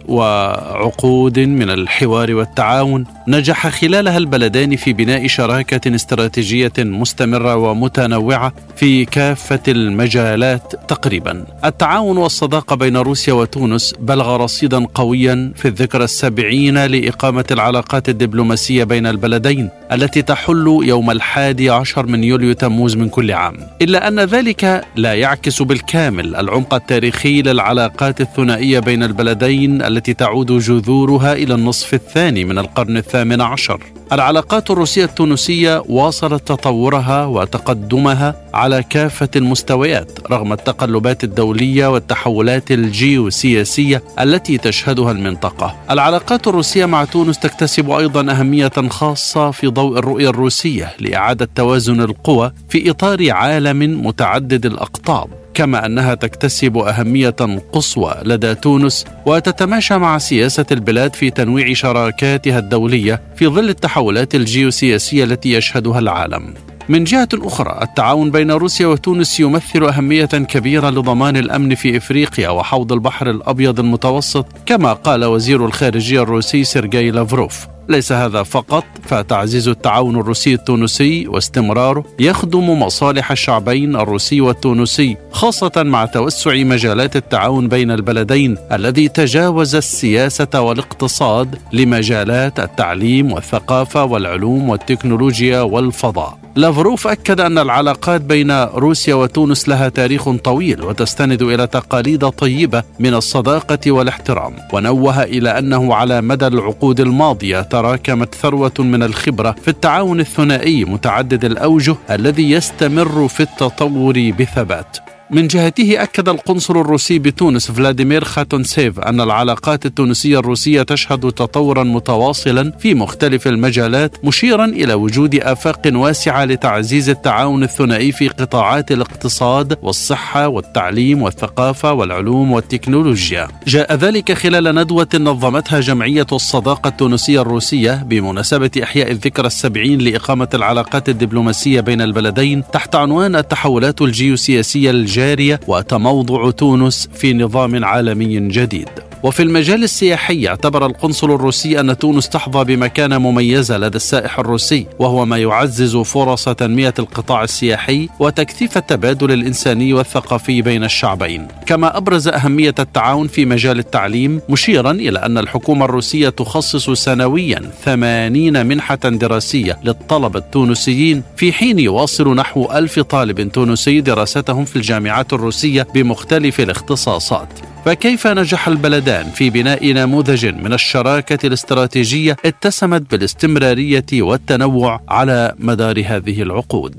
وعقود من الحوار والتعاون نجح خلالها البلدان في بناء شراكة استراتيجية مستمرة ومتنوعة في كافة المجالات تقريبا. التعاون والصداقة بين روسيا وتونس بلغ رصيدا قويا في الذكرى السبعين لإقامة العلاقات الدبلوماسية بين البلدين التي تحل يوم الحادي عشر من يوليو تموز من كل عام، إلا أن ذلك لا يعكس بالكامل العمق التاريخي للعلاقات الثنائية بين البلدين التي تعود جذورها إلى النصف الثاني من القرن الثامن عشر. العلاقات الروسية التونسية واصلت تطورها وتقدمها على كافة المستويات رغم التقلبات الدولية والتحولات الجيوسياسية التي تشهدها المنطقة. العلاقات الروسية مع تونس تكتسب أيضا أهمية خاصة في ضوء الرؤية الروسية لإعادة توازن القوى في إطار عالم متعدد الأقطاب، كما أنها تكتسب أهمية قصوى لدى تونس وتتماشى مع سياسة البلاد في تنويع شراكاتها الدولية في ظل التحولات الجيوسياسية التي يشهدها العالم. من جهة أخرى، التعاون بين روسيا وتونس يمثل أهمية كبيرة لضمان الأمن في إفريقيا وحوض البحر الأبيض المتوسط، كما قال وزير الخارجية الروسي سيرجي لافروف. ليس هذا فقط، فتعزيز التعاون الروسي التونسي واستمراره يخدم مصالح الشعبين الروسي والتونسي، خاصة مع توسع مجالات التعاون بين البلدين الذي تجاوز السياسة والاقتصاد لمجالات التعليم والثقافة والعلوم والتكنولوجيا والفضاء. لافروف أكد أن العلاقات بين روسيا وتونس لها تاريخ طويل وتستند إلى تقاليد طيبة من الصداقة والاحترام، ونوه إلى أنه على مدى العقود الماضية تراكمت ثروة من الخبرة في التعاون الثنائي متعدد الأوجه الذي يستمر في التطور بثبات. من جهته أكد القنصل الروسي بتونس فلاديمير خاتونسيف أن العلاقات التونسية الروسية تشهد تطورا متواصلا في مختلف المجالات، مشيرا إلى وجود آفاق واسعة لتعزيز التعاون الثنائي في قطاعات الاقتصاد والصحة والتعليم والثقافة والعلوم والتكنولوجيا. جاء ذلك خلال ندوة نظمتها جمعية الصداقة التونسية الروسية بمناسبة إحياء الذكرى السبعين لإقامة العلاقات الدبلوماسية بين البلدين تحت عنوان التحولات الجيوسياسية الجارية وتموضع تونس في نظام عالمي جديد. وفي المجال السياحي اعتبر القنصل الروسي أن تونس تحظى بمكانة مميزة لدى السائح الروسي، وهو ما يعزز فرص تنمية القطاع السياحي وتكثيف التبادل الإنساني والثقافي بين الشعبين. كما أبرز أهمية التعاون في مجال التعليم، مشيرا إلى أن الحكومة الروسية تخصص سنويا ثمانين منحة دراسية للطلبة التونسيين، في حين يواصل نحو ألف طالب تونسي دراستهم في الجامعات الروسية بمختلف الاختصاصات. فكيف نجح البلدان في بناء نموذج من الشراكة الاستراتيجية اتسمت بالاستمرارية والتنوع على مدار هذه العقود؟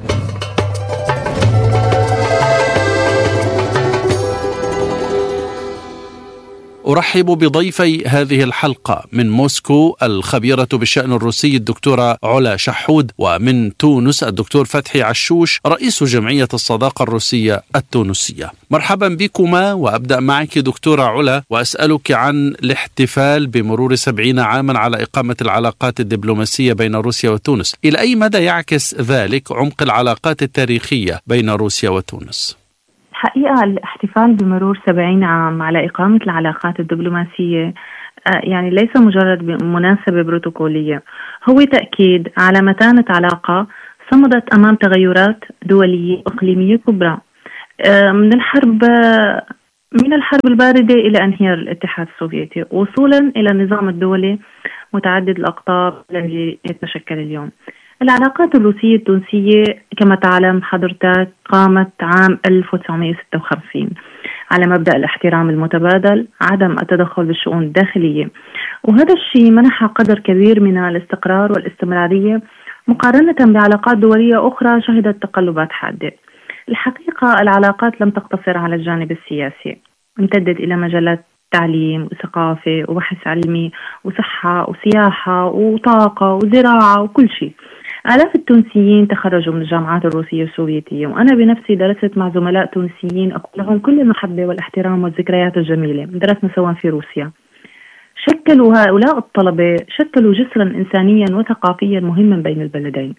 أرحب بضيفي هذه الحلقة من موسكو الخبيرة بالشأن الروسي الدكتورة علا شحود، ومن تونس الدكتور فتحي عشوش رئيس جمعية الصداقة الروسية التونسية. مرحبا بكما، وأبدأ معك دكتورة علا وأسألك عن الاحتفال بمرور سبعين عاما على إقامة العلاقات الدبلوماسية بين روسيا وتونس. إلى أي مدى يعكس ذلك عمق العلاقات التاريخية بين روسيا وتونس؟ الحقيقة الاحتفال بمرور سبعين عام على إقامة العلاقات الدبلوماسية يعني ليس مجرد مناسبة بروتوكولية، هو تأكيد على متانة علاقة صمدت أمام تغيرات دولية إقليمية كبرى، من الحرب من الحرب الباردة إلى انهيار الاتحاد السوفيتي وصولا إلى النظام الدولي متعدد الأقطاب الذي يتشكل اليوم. العلاقات الروسية التونسية كما تعلم حضرتك قامت عام ألف وتسعمائة وستة وخمسين على مبدأ الاحترام المتبادل، عدم التدخل بالشؤون الداخلية، وهذا الشيء منح قدر كبير من الاستقرار والاستمرارية مقارنة بعلاقات دولية أخرى شهدت تقلبات حادة. الحقيقة العلاقات لم تقتصر على الجانب السياسي، امتدت إلى مجالات تعليم وثقافة وبحث علمي وصحة وسياحة وطاقة وزراعة وكل شيء. آلاف التونسيين تخرجوا من الجامعات الروسية السوفيتية، وأنا بنفسي درست مع زملاء تونسيين أقول لهم كل المحبة والاحترام والذكريات الجميلة، درسنا سوا في روسيا. شكلوا هؤلاء الطلبة شكلوا جسرا إنسانيا وثقافيا مهما بين البلدين.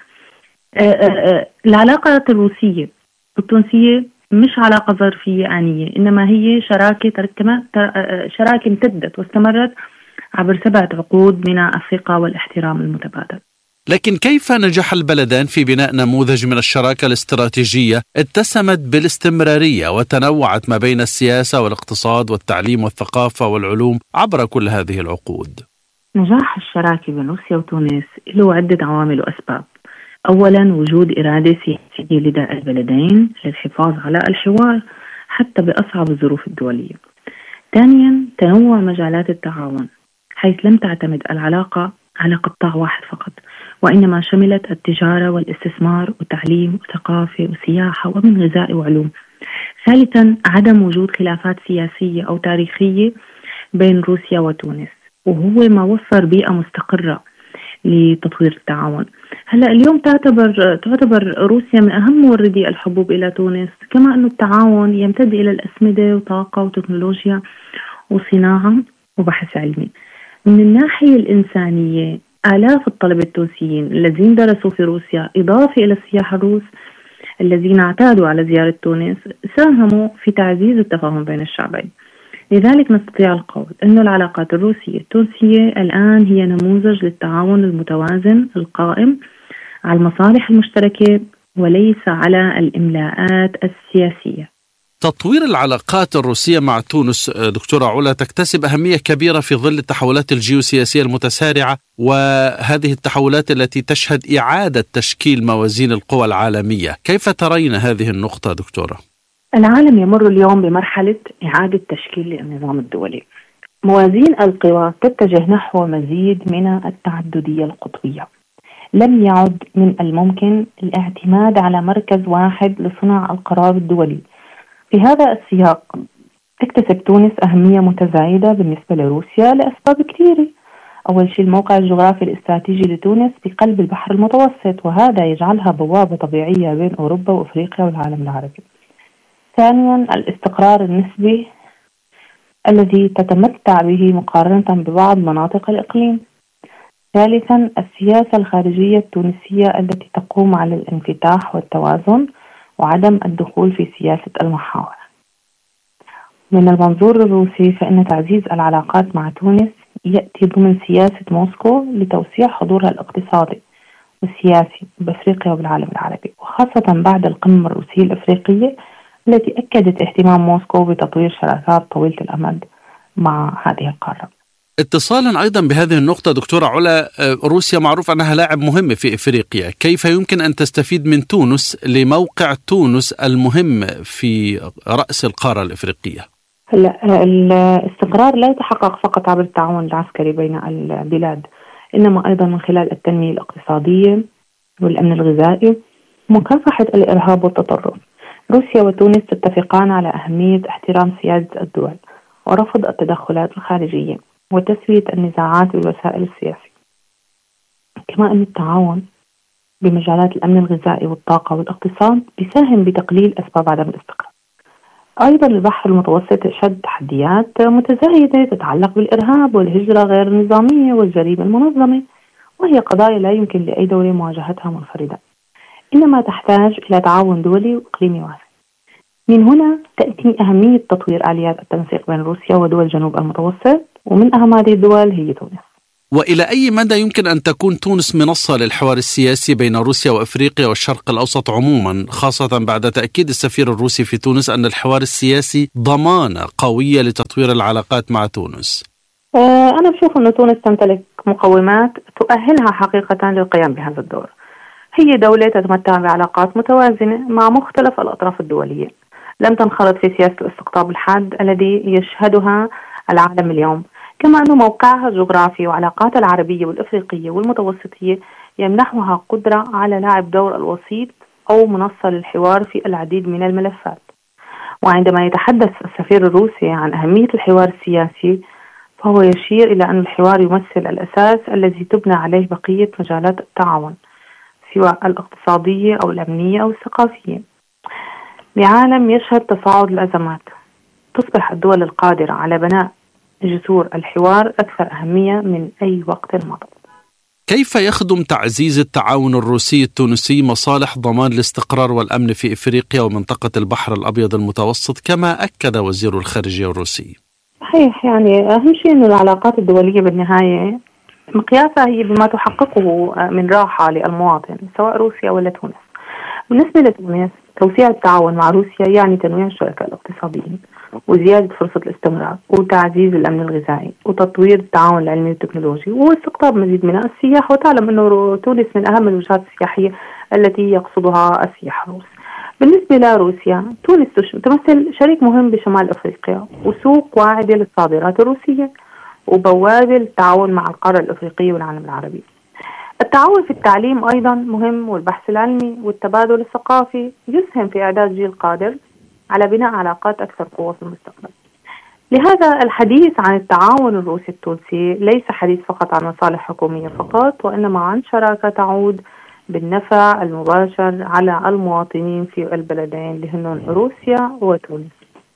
العلاقة الروسية التونسية مش علاقة ظرفية آنية، إنما هي شراكة شراكة امتدت واستمرت عبر سبعة عقود من الثقة والاحترام المتبادل. لكن كيف نجح البلدان في بناء نموذج من الشراكة الاستراتيجية اتسمت بالاستمرارية وتنوعت ما بين السياسة والاقتصاد والتعليم والثقافة والعلوم عبر كل هذه العقود؟ نجاح الشراكة بين روسيا وتونس له عدة عوامل وأسباب. أولا وجود إرادة سياسية لدى البلدين للحفاظ على الحوار حتى بأصعب الظروف الدولية. ثانيا تنوع مجالات التعاون حيث لم تعتمد العلاقة على قطاع واحد فقط، وإنما شملت التجارة والاستثمار وتعليم وثقافة وسياحة ومن غذاء وعلوم. ثالثا عدم وجود خلافات سياسية أو تاريخية بين روسيا وتونس، وهو ما وفر بيئة مستقرة لتطوير التعاون. هلا اليوم تعتبر تعتبر روسيا من أهم موردي الحبوب إلى تونس، كما أن التعاون يمتد إلى الأسمدة وطاقة وتكنولوجيا وصناعة وبحث علمي. من الناحية الإنسانية آلاف الطلبة التونسيين الذين درسوا في روسيا إضافة إلى السياح الروس الذين اعتادوا على زيارة تونس ساهموا في تعزيز التفاهم بين الشعبين. لذلك نستطيع القول أن العلاقات الروسية التونسية الآن هي نموذج للتعاون المتوازن القائم على المصالح المشتركة وليس على الإملاءات السياسية. تطوير العلاقات الروسية مع تونس دكتورة علا تكتسب أهمية كبيرة في ظل التحولات الجيوسياسية المتسارعة وهذه التحولات التي تشهد إعادة تشكيل موازين القوى العالمية. كيف ترين هذه النقطة دكتورة؟ العالم يمر اليوم بمرحلة إعادة تشكيل النظام الدولي. موازين القوى تتجه نحو مزيد من التعددية القطبية. لم يعد من الممكن الاعتماد على مركز واحد لصنع القرار الدولي. في هذا السياق تكتسب تونس أهمية متزايدة بالنسبة لروسيا لأسباب كثيرة. أول شيء الموقع الجغرافي الاستراتيجي لتونس بقلب البحر المتوسط، وهذا يجعلها بوابة طبيعية بين أوروبا وأفريقيا والعالم العربي. ثانيا الاستقرار النسبي الذي تتمتع به مقارنة ببعض مناطق الإقليم. ثالثا السياسة الخارجية التونسية التي تقوم على الانفتاح والتوازن وعدم الدخول في سياسة المحاور. من المنظور الروسي فإن تعزيز العلاقات مع تونس يأتي ضمن سياسة موسكو لتوسيع حضورها الاقتصادي والسياسي بأفريقيا وبالعالم العربي، وخاصة بعد القمة الروسية الأفريقية التي أكدت اهتمام موسكو بتطوير شراكات طويلة الأمد مع هذه القارة. اتصالا أيضا بهذه النقطة دكتورة علا، روسيا معروف أنها لاعب مهم في إفريقيا، كيف يمكن أن تستفيد من تونس لموقع تونس المهم في رأس القارة الإفريقية؟ هلا الاستقرار لا يتحقق فقط عبر التعاون العسكري بين البلاد، إنما أيضا من خلال التنمية الاقتصادية والأمن الغذائي ومكافحة الإرهاب والتطرف. روسيا وتونس تتفقان على أهمية احترام سيادة الدول ورفض التدخلات الخارجية وتسوية النزاعات بالوسائل السياسية. كما أن التعاون بمجالات الأمن الغذائي والطاقة والاقتصاد بيساهم بتقليل أسباب عدم الاستقرار. أيضا البحر المتوسط يشهد تحديات متزايدة تتعلق بالإرهاب والهجرة غير النظامية والجريمة المنظمة، وهي قضايا لا يمكن لأي دولة مواجهتها منفردة، إنما تحتاج إلى تعاون دولي وإقليمي واسع. من هنا تأتي أهمية تطوير آليات التنسيق بين روسيا ودول جنوب المتوسط، ومن أهم هذه الدول هي تونس. وإلى أي مدى يمكن أن تكون تونس منصة للحوار السياسي بين روسيا وأفريقيا والشرق الأوسط عموما، خاصة بعد تأكيد السفير الروسي في تونس أن الحوار السياسي ضمانة قوية لتطوير العلاقات مع تونس؟ آه أنا بشوف أن تونس تمتلك مقومات تؤهلها حقيقة للقيام بهذا الدور. هي دولة تتمتع بعلاقات متوازنة مع مختلف الأطراف الدولية، لم تنخرط في سياسة الاستقطاب الحاد الذي يشهدها العالم اليوم، كما أن موقعها الجغرافي وعلاقاتها العربية والإفريقية والمتوسطية يمنحها قدرة على لعب دور الوسيط أو منصة للحوار في العديد من الملفات. وعندما يتحدث السفير الروسي عن أهمية الحوار السياسي فهو يشير إلى أن الحوار يمثل الأساس الذي تبنى عليه بقية مجالات التعاون سواء الاقتصادية أو الأمنية أو الثقافية. بعالم يشهد تصاعد الأزمات تصبح الدول القادرة على بناء جسور الحوار أكثر أهمية من أي وقت مضى. كيف يخدم تعزيز التعاون الروسي التونسي مصالح ضمان الاستقرار والأمن في إفريقيا ومنطقة البحر الأبيض المتوسط كما أكد وزير الخارجية الروسي؟ صحيح، يعني أهم شيء أن العلاقات الدولية بالنهاية مقياسها هي بما تحققه من راحة للمواطن سواء روسيا ولا تونس. بالنسبة لتونس توسيع التعاون مع روسيا يعني تنويع الشركاء الاقتصاديين وزيادة فرصة الاستمرار وتعزيز الأمن الغذائي وتطوير التعاون العلمي والتكنولوجي واستقطاب مزيد من السياح. وتعلم أنه تونس من أهم الوجهات السياحية التي يقصدها السياح الروس. بالنسبة لروسيا تونس تمثل شريك مهم بشمال أفريقيا وسوق واعدة للصادرات الروسية وبوابة للتعاون مع القارة الأفريقية والعالم العربي. التعاون في التعليم أيضا مهم والبحث العلمي والتبادل الثقافي يسهم في إعداد جيل قادر على بناء علاقات أكثر قوة في المستقبل. لهذا الحديث عن التعاون الروسي التونسي ليس حديث فقط عن مصالح حكومية فقط، وإنما عن شراكة تعود بالنفع المباشر على المواطنين في البلدين اللي هن روسيا وتونس.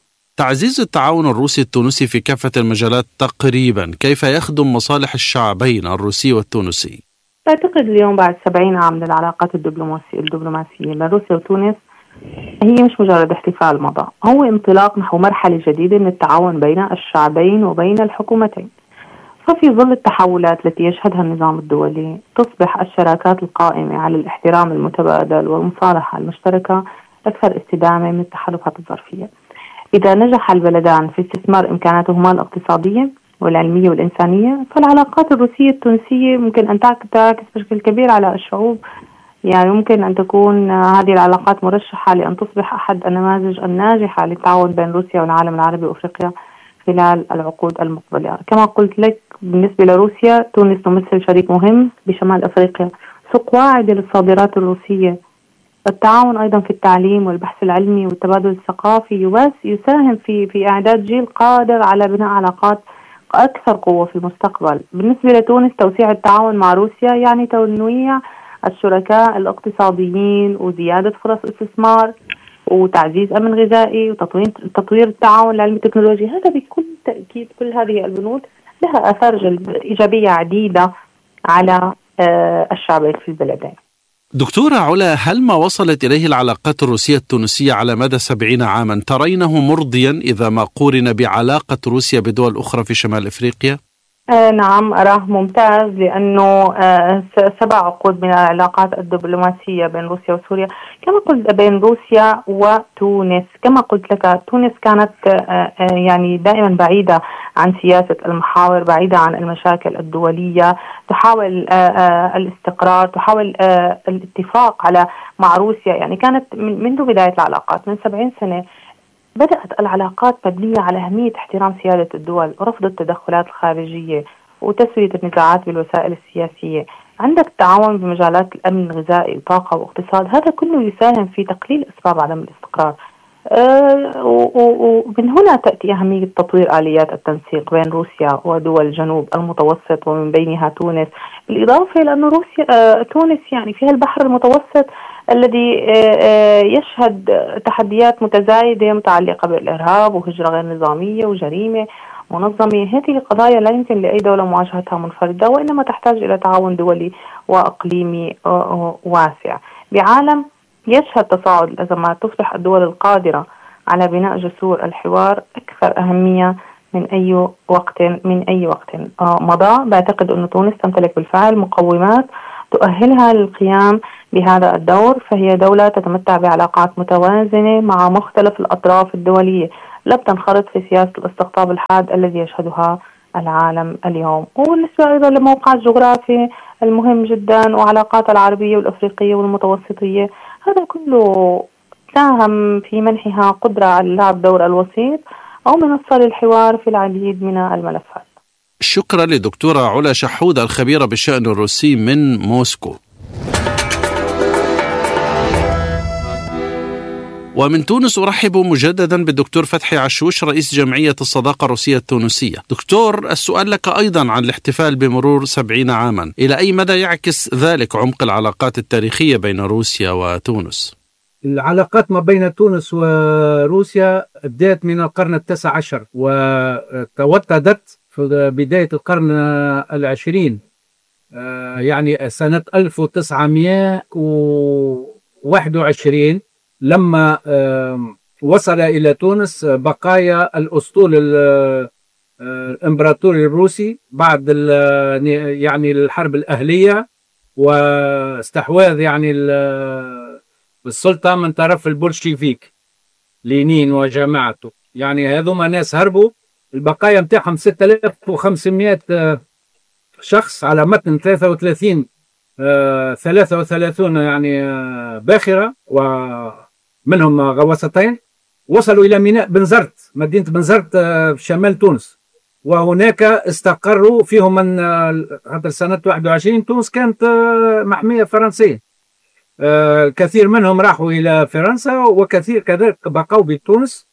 تعزيز التعاون الروسي التونسي في كافة المجالات تقريبا كيف يخدم مصالح الشعبين الروسي والتونسي؟ أعتقد اليوم بعد سبعين عام من العلاقات الدبلوماسية الدبلوماسية بين روسيا وتونس هي مش مجرد احتفال مضى، هو انطلاق نحو مرحلة جديدة من التعاون بين الشعبين وبين الحكومتين. ففي ظل التحولات التي يشهدها النظام الدولي تصبح الشراكات القائمة على الاحترام المتبادل والمصالحة المشتركة أكثر استدامة من التحالفات الظرفية. إذا نجح البلدان في استثمار إمكاناتهما الاقتصادية والعلمية والإنسانية فالعلاقات الروسية التونسية ممكن أن تعكس بشكل كبير على الشعوب. يعني ممكن أن تكون هذه العلاقات مرشحة لأن تصبح أحد النماذج الناجحة للتعاون بين روسيا والعالم العربي وأفريقيا خلال العقود المقبلة. كما قلت لك بالنسبة لروسيا تونس تمثل شريك مهم بشمال أفريقيا، سوق واعدة للصادرات الروسية. التعاون أيضا في التعليم والبحث العلمي والتبادل الثقافي يساهم في في إعداد جيل قادر على بناء علاقات أكثر قوة في المستقبل. بالنسبة لتونس توسيع التعاون مع روسيا يعني تنويع الشركاء الاقتصاديين وزيادة فرص استثمار وتعزيز أمن غذائي وتطوير تطوير التعاون العلمي التكنولوجي. هذا بكل تأكيد كل هذه البنود لها آثار إيجابية عديدة على الشعبين في البلدين. دكتورة علا، هل ما وصلت إليه العلاقات الروسية التونسية على مدى سبعين عاما ترينه مرضيا إذا ما قورن بعلاقة روسيا بدول أخرى في شمال إفريقيا؟ آه نعم أراه ممتاز، لأنه آه سبع عقود من العلاقات الدبلوماسية بين روسيا وسوريا كما قلت بين روسيا وتونس. كما قلت لك تونس كانت آه آه يعني دائما بعيدة عن سياسة المحاور، بعيدة عن المشاكل الدولية، تحاول آه آه الاستقرار، تحاول آه الاتفاق على مع روسيا. يعني كانت من منذ بداية العلاقات من سبعين سنة بدأت العلاقات مبنية على أهمية احترام سيادة الدول ورفض التدخلات الخارجية وتسوية النزاعات بالوسائل السياسية. عندك التعاون بمجالات الأمن الغذائي وطاقة واقتصاد، هذا كله يساهم في تقليل أسباب عدم الاستقرار. أه ومن هنا تأتي أهمية تطوير آليات التنسيق بين روسيا ودول جنوب المتوسط ومن بينها تونس، بالإضافة لأن روسيا أه تونس يعني فيها البحر المتوسط الذي يشهد تحديات متزايدة متعلقة بالإرهاب وهجرة غير نظامية وجريمة منظمة. هذه قضايا لا يمكن لأي دولة مواجهتها منفردة، وإنما تحتاج إلى تعاون دولي وإقليمي واسع. بعالم يشهد تصاعد الأزمات تصبح الدول القادرة على بناء جسور الحوار أكثر أهمية من أي وقت من أي وقت مضى. بعتقد أن تونس تمتلك بالفعل مقومات تؤهلها للقيام بهذا الدور، فهي دولة تتمتع بعلاقات متوازنة مع مختلف الأطراف الدولية، لا بتنخرط في سياسة الاستقطاب الحاد الذي يشهدها العالم اليوم. وبالنسبة أيضا لموقع الجغرافي المهم جدا وعلاقات العربية والأفريقية والمتوسطية، هذا كله ساهم في منحها قدرة على لعب دور الوسيط أو منصة للحوار في العديد من الملفات. شكرا لدكتورة علا شحودة الخبيرة بالشأن الروسي من موسكو. ومن تونس أرحب مجددا بالدكتور فتحي عشوش رئيس جمعية الصداقة الروسية التونسية. دكتور، السؤال لك أيضا عن الاحتفال بمرور سبعين عاما، إلى أي مدى يعكس ذلك عمق العلاقات التاريخية بين روسيا وتونس؟ العلاقات ما بين تونس وروسيا بدأت من القرن التاسع عشر وتوطدت في بداية القرن العشرين، يعني سنة ألف وتسعمائة وواحد وعشرين لما وصل إلى تونس بقايا الأسطول الإمبراطوري الروسي بعد يعني الحرب الأهلية واستحواذ يعني السلطة من طرف البولشيفيك لينين وجماعته. يعني هذوما ناس هربوا، البقايا متاعهم ستة آلاف وخمسمائة شخص على متن ثلاثة وثلاثين ثلاثة وثلاثين يعني باخرة ومنهم غواصتين، وصلوا إلى ميناء بنزرت، مدينة بنزرت في شمال تونس، وهناك استقروا فيهم من حتى سنة واحد وعشرين. تونس كانت محمية فرنسية، الكثير منهم راحوا إلى فرنسا وكثير كذلك بقوا بتونس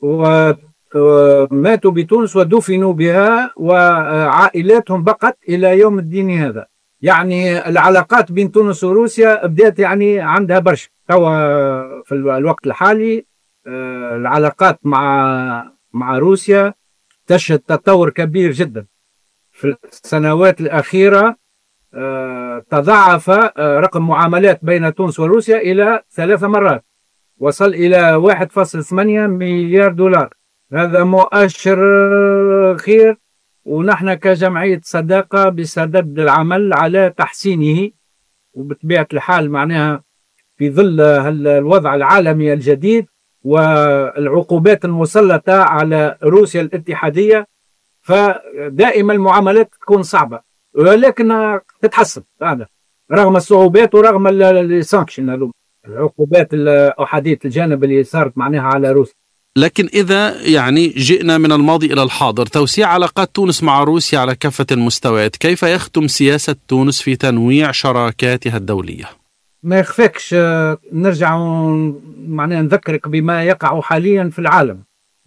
وماتوا بتونس ودفنوا بها، وعائلاتهم بقت إلى يوم الدين هذا. يعني العلاقات بين تونس وروسيا بدأت يعني عندها برشا توا في الوقت الحالي. العلاقات مع مع روسيا تشهد تطور كبير جدا في السنوات الأخيرة. تضاعف رقم معاملات بين تونس وروسيا إلى ثلاث مرات، وصل إلى واحد فاصلة ثمانية مليار دولار. هذا مؤشر خير، ونحن كجمعية صداقة بصدد العمل على تحسينه، وبطبيعة الحال معناها في ظل الوضع العالمي الجديد والعقوبات المسلطة على روسيا الاتحادية، فدائما المعاملات تكون صعبة ولكن تتحسن هذا رغم الصعوبات ورغم السانكشن، العقوبات أحادية الجانب اللي صارت معناها على روسيا. لكن إذا يعني جئنا من الماضي إلى الحاضر، توسيع علاقات تونس مع روسيا على كافة المستويات، كيف يختم سياسة تونس في تنويع شراكاتها الدولية؟ ما يخفاكش نرجع معناها نذكرك بما يقع حاليا في العالم،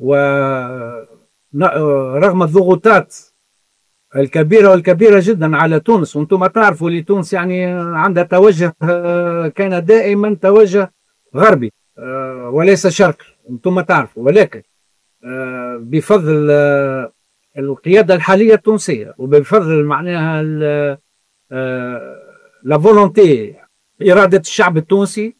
ورغم الضغوطات الكبيرة والكبيرة جدا على تونس، وانتم تعرفوا لي تونس يعني عندها توجه كان دائما توجه غربي وليس شرقي، انتم تعرفوا، ولكن بفضل القيادة الحالية التونسية وبفضل معناها لا فولونتي إرادة الشعب التونسي،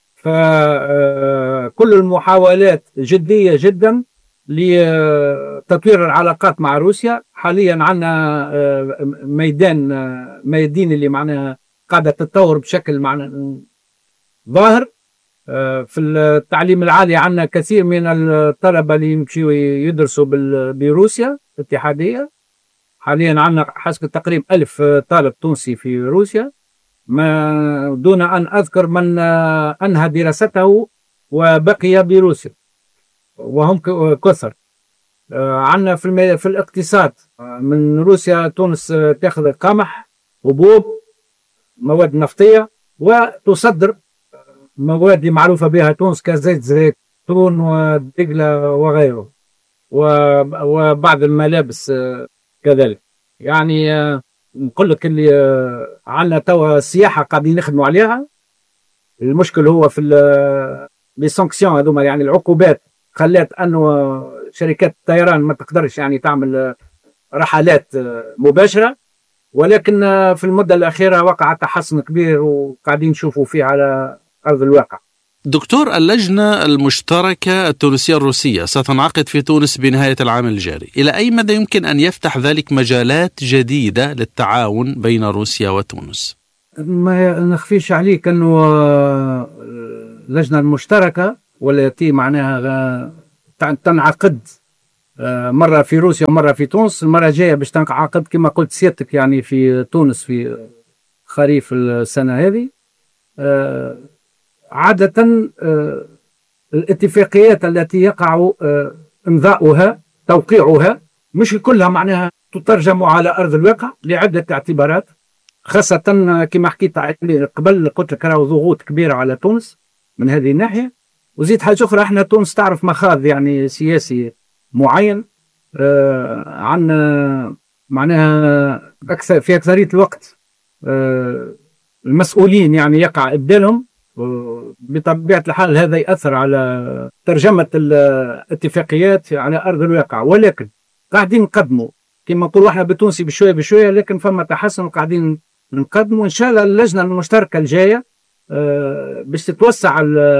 فكل المحاولات جدية جدا لتطوير العلاقات مع روسيا. حاليا عندنا ميدان ميادين اللي معناها قاعدة تتطور بشكل معناها ظاهر. في التعليم العالي عندنا كثير من الطلبة اللي يمشوا يدرسوا بروسيا الاتحادية. حاليا عندنا حسب تقريب ألف طالب تونسي في روسيا، ما دون أن أذكر من أنهى دراسته وبقي بروسيا وهم كثر. عندنا في في الاقتصاد من روسيا تونس تأخذ قمح، حبوب، مواد نفطية، وتصدر مواد معروفة بها تونس كزيت زيتون ودقلة وغيره، وبعض الملابس كذلك. يعني نقول لك اللي عندنا توا السياحة قاعدين نخدموا عليها. المشكل هو في السانكسيون هذوما، يعني العقوبات خلات انه شركات الطيران ما تقدرش يعني تعمل رحلات مباشرة، ولكن في المدة الأخيرة وقع تحسن كبير وقاعدين نشوفوا فيه على أرض الواقع. دكتور، اللجنة المشتركة التونسية الروسية ستنعقد في تونس بنهاية العام الجاري، إلى أي مدى يمكن أن يفتح ذلك مجالات جديدة للتعاون بين روسيا وتونس؟ ما نخفيش عليك أنه اللجنة المشتركة والتي معناها تنعقد مرة في روسيا ومرة في تونس، المرة الجاية باش تنعقد كما قلت سيادتك يعني في تونس في خريف السنة هذه. عادة الاتفاقيات التي يقع امضاؤها توقيعها مش كلها معناها تترجم على أرض الواقع لعدة اعتبارات، خاصة كما حكيت قبل قلت لك راهو ضغوط كبيرة على تونس من هذه الناحية. وزيد حاجة أخرى، احنا تونس تعرف مخاض يعني سياسي معين، آه عندنا معناها أكثر في أكثرية الوقت آه المسؤولين يعني يقع إبدالهم، بطبيعة الحال هذا يأثر على ترجمة الاتفاقيات على أرض الواقع. ولكن قاعدين نقدموا كما نقولوا احنا بالتونسي بشوية بشوية، لكن فما تحسن قاعدين نقدموا. إن شاء الله اللجنة المشتركة الجاية آه باش تتوسع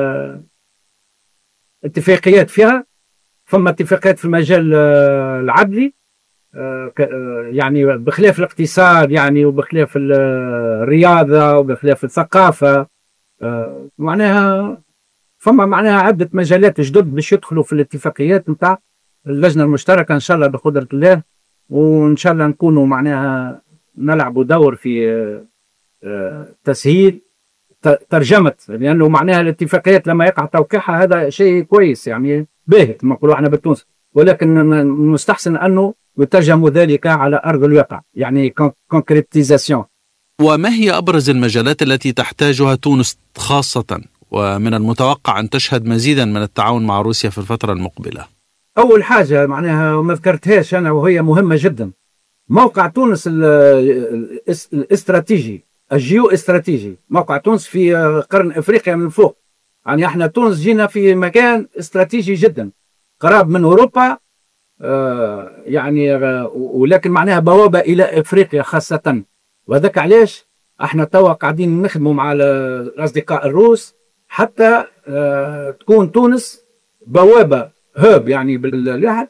الاتفاقيات فيها. فما اتفاقيات في المجال العدلي يعني بخلاف الاقتصاد يعني وبخلاف الرياضة وبخلاف الثقافة، معناها فما معناها عدة مجالات جدد باش يدخلوا في الاتفاقيات نتاع اللجنة المشتركة إن شاء الله بقدرة الله. وإن شاء الله نكونوا معناها نلعبوا دور في تسهيل ترجمة، لأنه معناها الاتفاقيات لما يقع توقيعها هذا شيء كويس يعني باهت كما نقولوا احنا بالتونس، ولكن مستحسن أنه يترجم ذلك على أرض الواقع يعني كونكريتيزاسيون. وما هي أبرز المجالات التي تحتاجها تونس خاصة ومن المتوقع أن تشهد مزيدا من التعاون مع روسيا في الفترة المقبلة؟ أول حاجة معناها ما ذكرتهاش أنا وهي مهمة جدا، موقع تونس الاستراتيجي الجيو استراتيجي. موقع تونس في قرن افريقيا من فوق، يعني احنا تونس جينا في مكان استراتيجي جدا قراب من اوروبا آه يعني آه ولكن معناها بوابه الى افريقيا خاصه. وذاك علاش احنا توا قاعدين نخدموا مع الاصدقاء الروس حتى آه تكون تونس بوابه هوب يعني باللحد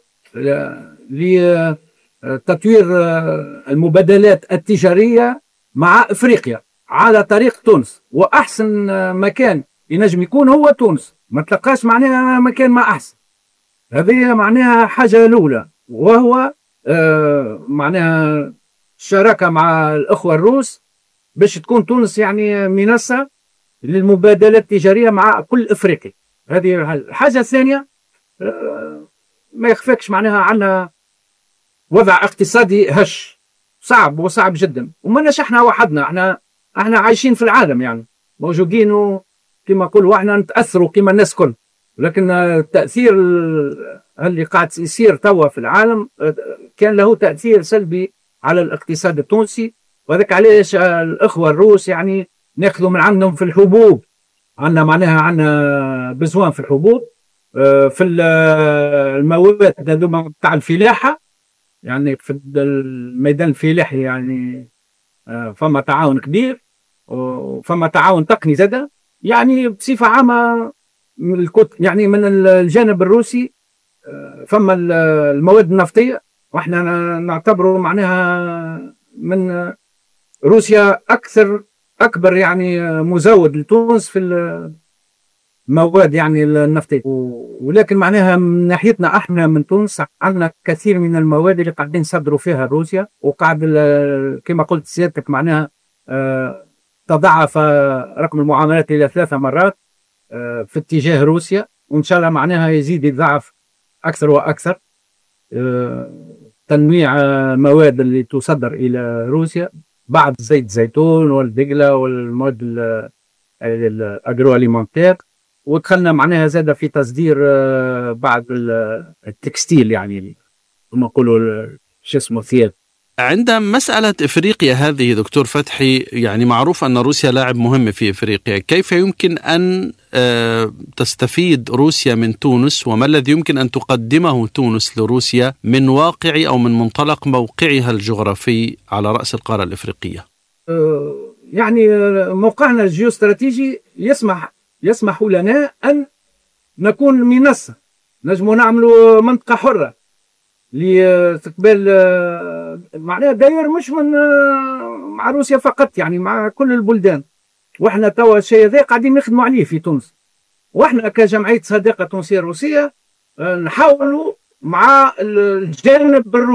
لتطوير المبادلات التجاريه مع افريقيا على طريق تونس. واحسن مكان ينجم يكون هو تونس، ما تلقاش معناها مكان ما احسن. هذه معناها حاجه الاولى، وهو آه معناها الشراكه مع الاخوه الروس باش تكون تونس يعني منصه للمبادلات التجاريه مع كل افريقيا. هذه الحاجه الثانيه، آه ما يخفاكش معناها عندنا وضع اقتصادي هش صعب وصعب جدا، ومناش احنا وحدنا، احنا احنا عايشين في العالم يعني موجودين كما نقولوا احنا نتاثروا كما الناس كل، لكن التاثير اللي قاعد يصير توا في العالم كان له تاثير سلبي على الاقتصاد التونسي. وذاك علاش الاخوه الروس يعني ناخذوا من عندهم في الحبوب، عندنا معناها عندنا بزوان في الحبوب، في المواد هذوما تاع الفلاحه يعني في الميدان الفلاحي يعني فما تعاون كبير وفما تعاون تقني زاده يعني بصفه عامه من يعني من الجانب الروسي. فما المواد النفطيه واحنا نعتبره معناها من روسيا اكثر اكبر يعني مزود لتونس في المواد يعني النفطيه، ولكن معناها من ناحيتنا احنا من تونس عندنا كثير من المواد اللي قاعدين نصدروا فيها روسيا، وقاعد كما قلت سيادتك معناها تضاعف رقم المعاملات الى ثلاثة مرات في اتجاه روسيا، وان شاء الله معناها يزيد يتضاعف اكثر واكثر. تنويع المواد اللي تصدر الى روسيا بعد زيت الزيتون والدقله والمواد الاجرو اليمونتير، ودخلنا معناها زاد في تصدير بعض التكستيل يعني كما نقولوا شو اسمه ثياب. عند مسألة إفريقيا هذه دكتور فتحي، يعني معروف أن روسيا لاعب مهم في إفريقيا، كيف يمكن أن تستفيد روسيا من تونس، وما الذي يمكن أن تقدمه تونس لروسيا من واقع أو من منطلق موقعها الجغرافي على رأس القارة الإفريقية؟ يعني موقعنا الجيوستراتيجي يسمح يسمح لنا أن نكون منصة، نجم نعملوا منطقة حرة لاستقبال معناها داير مش من مع روسيا فقط، يعني مع كل البلدان. واحنا توا الشيء هذا قاعدين نخدموا عليه في تونس، واحنا كجمعية صداقة تونسية روسية نحاولوا مع الجانب الروسي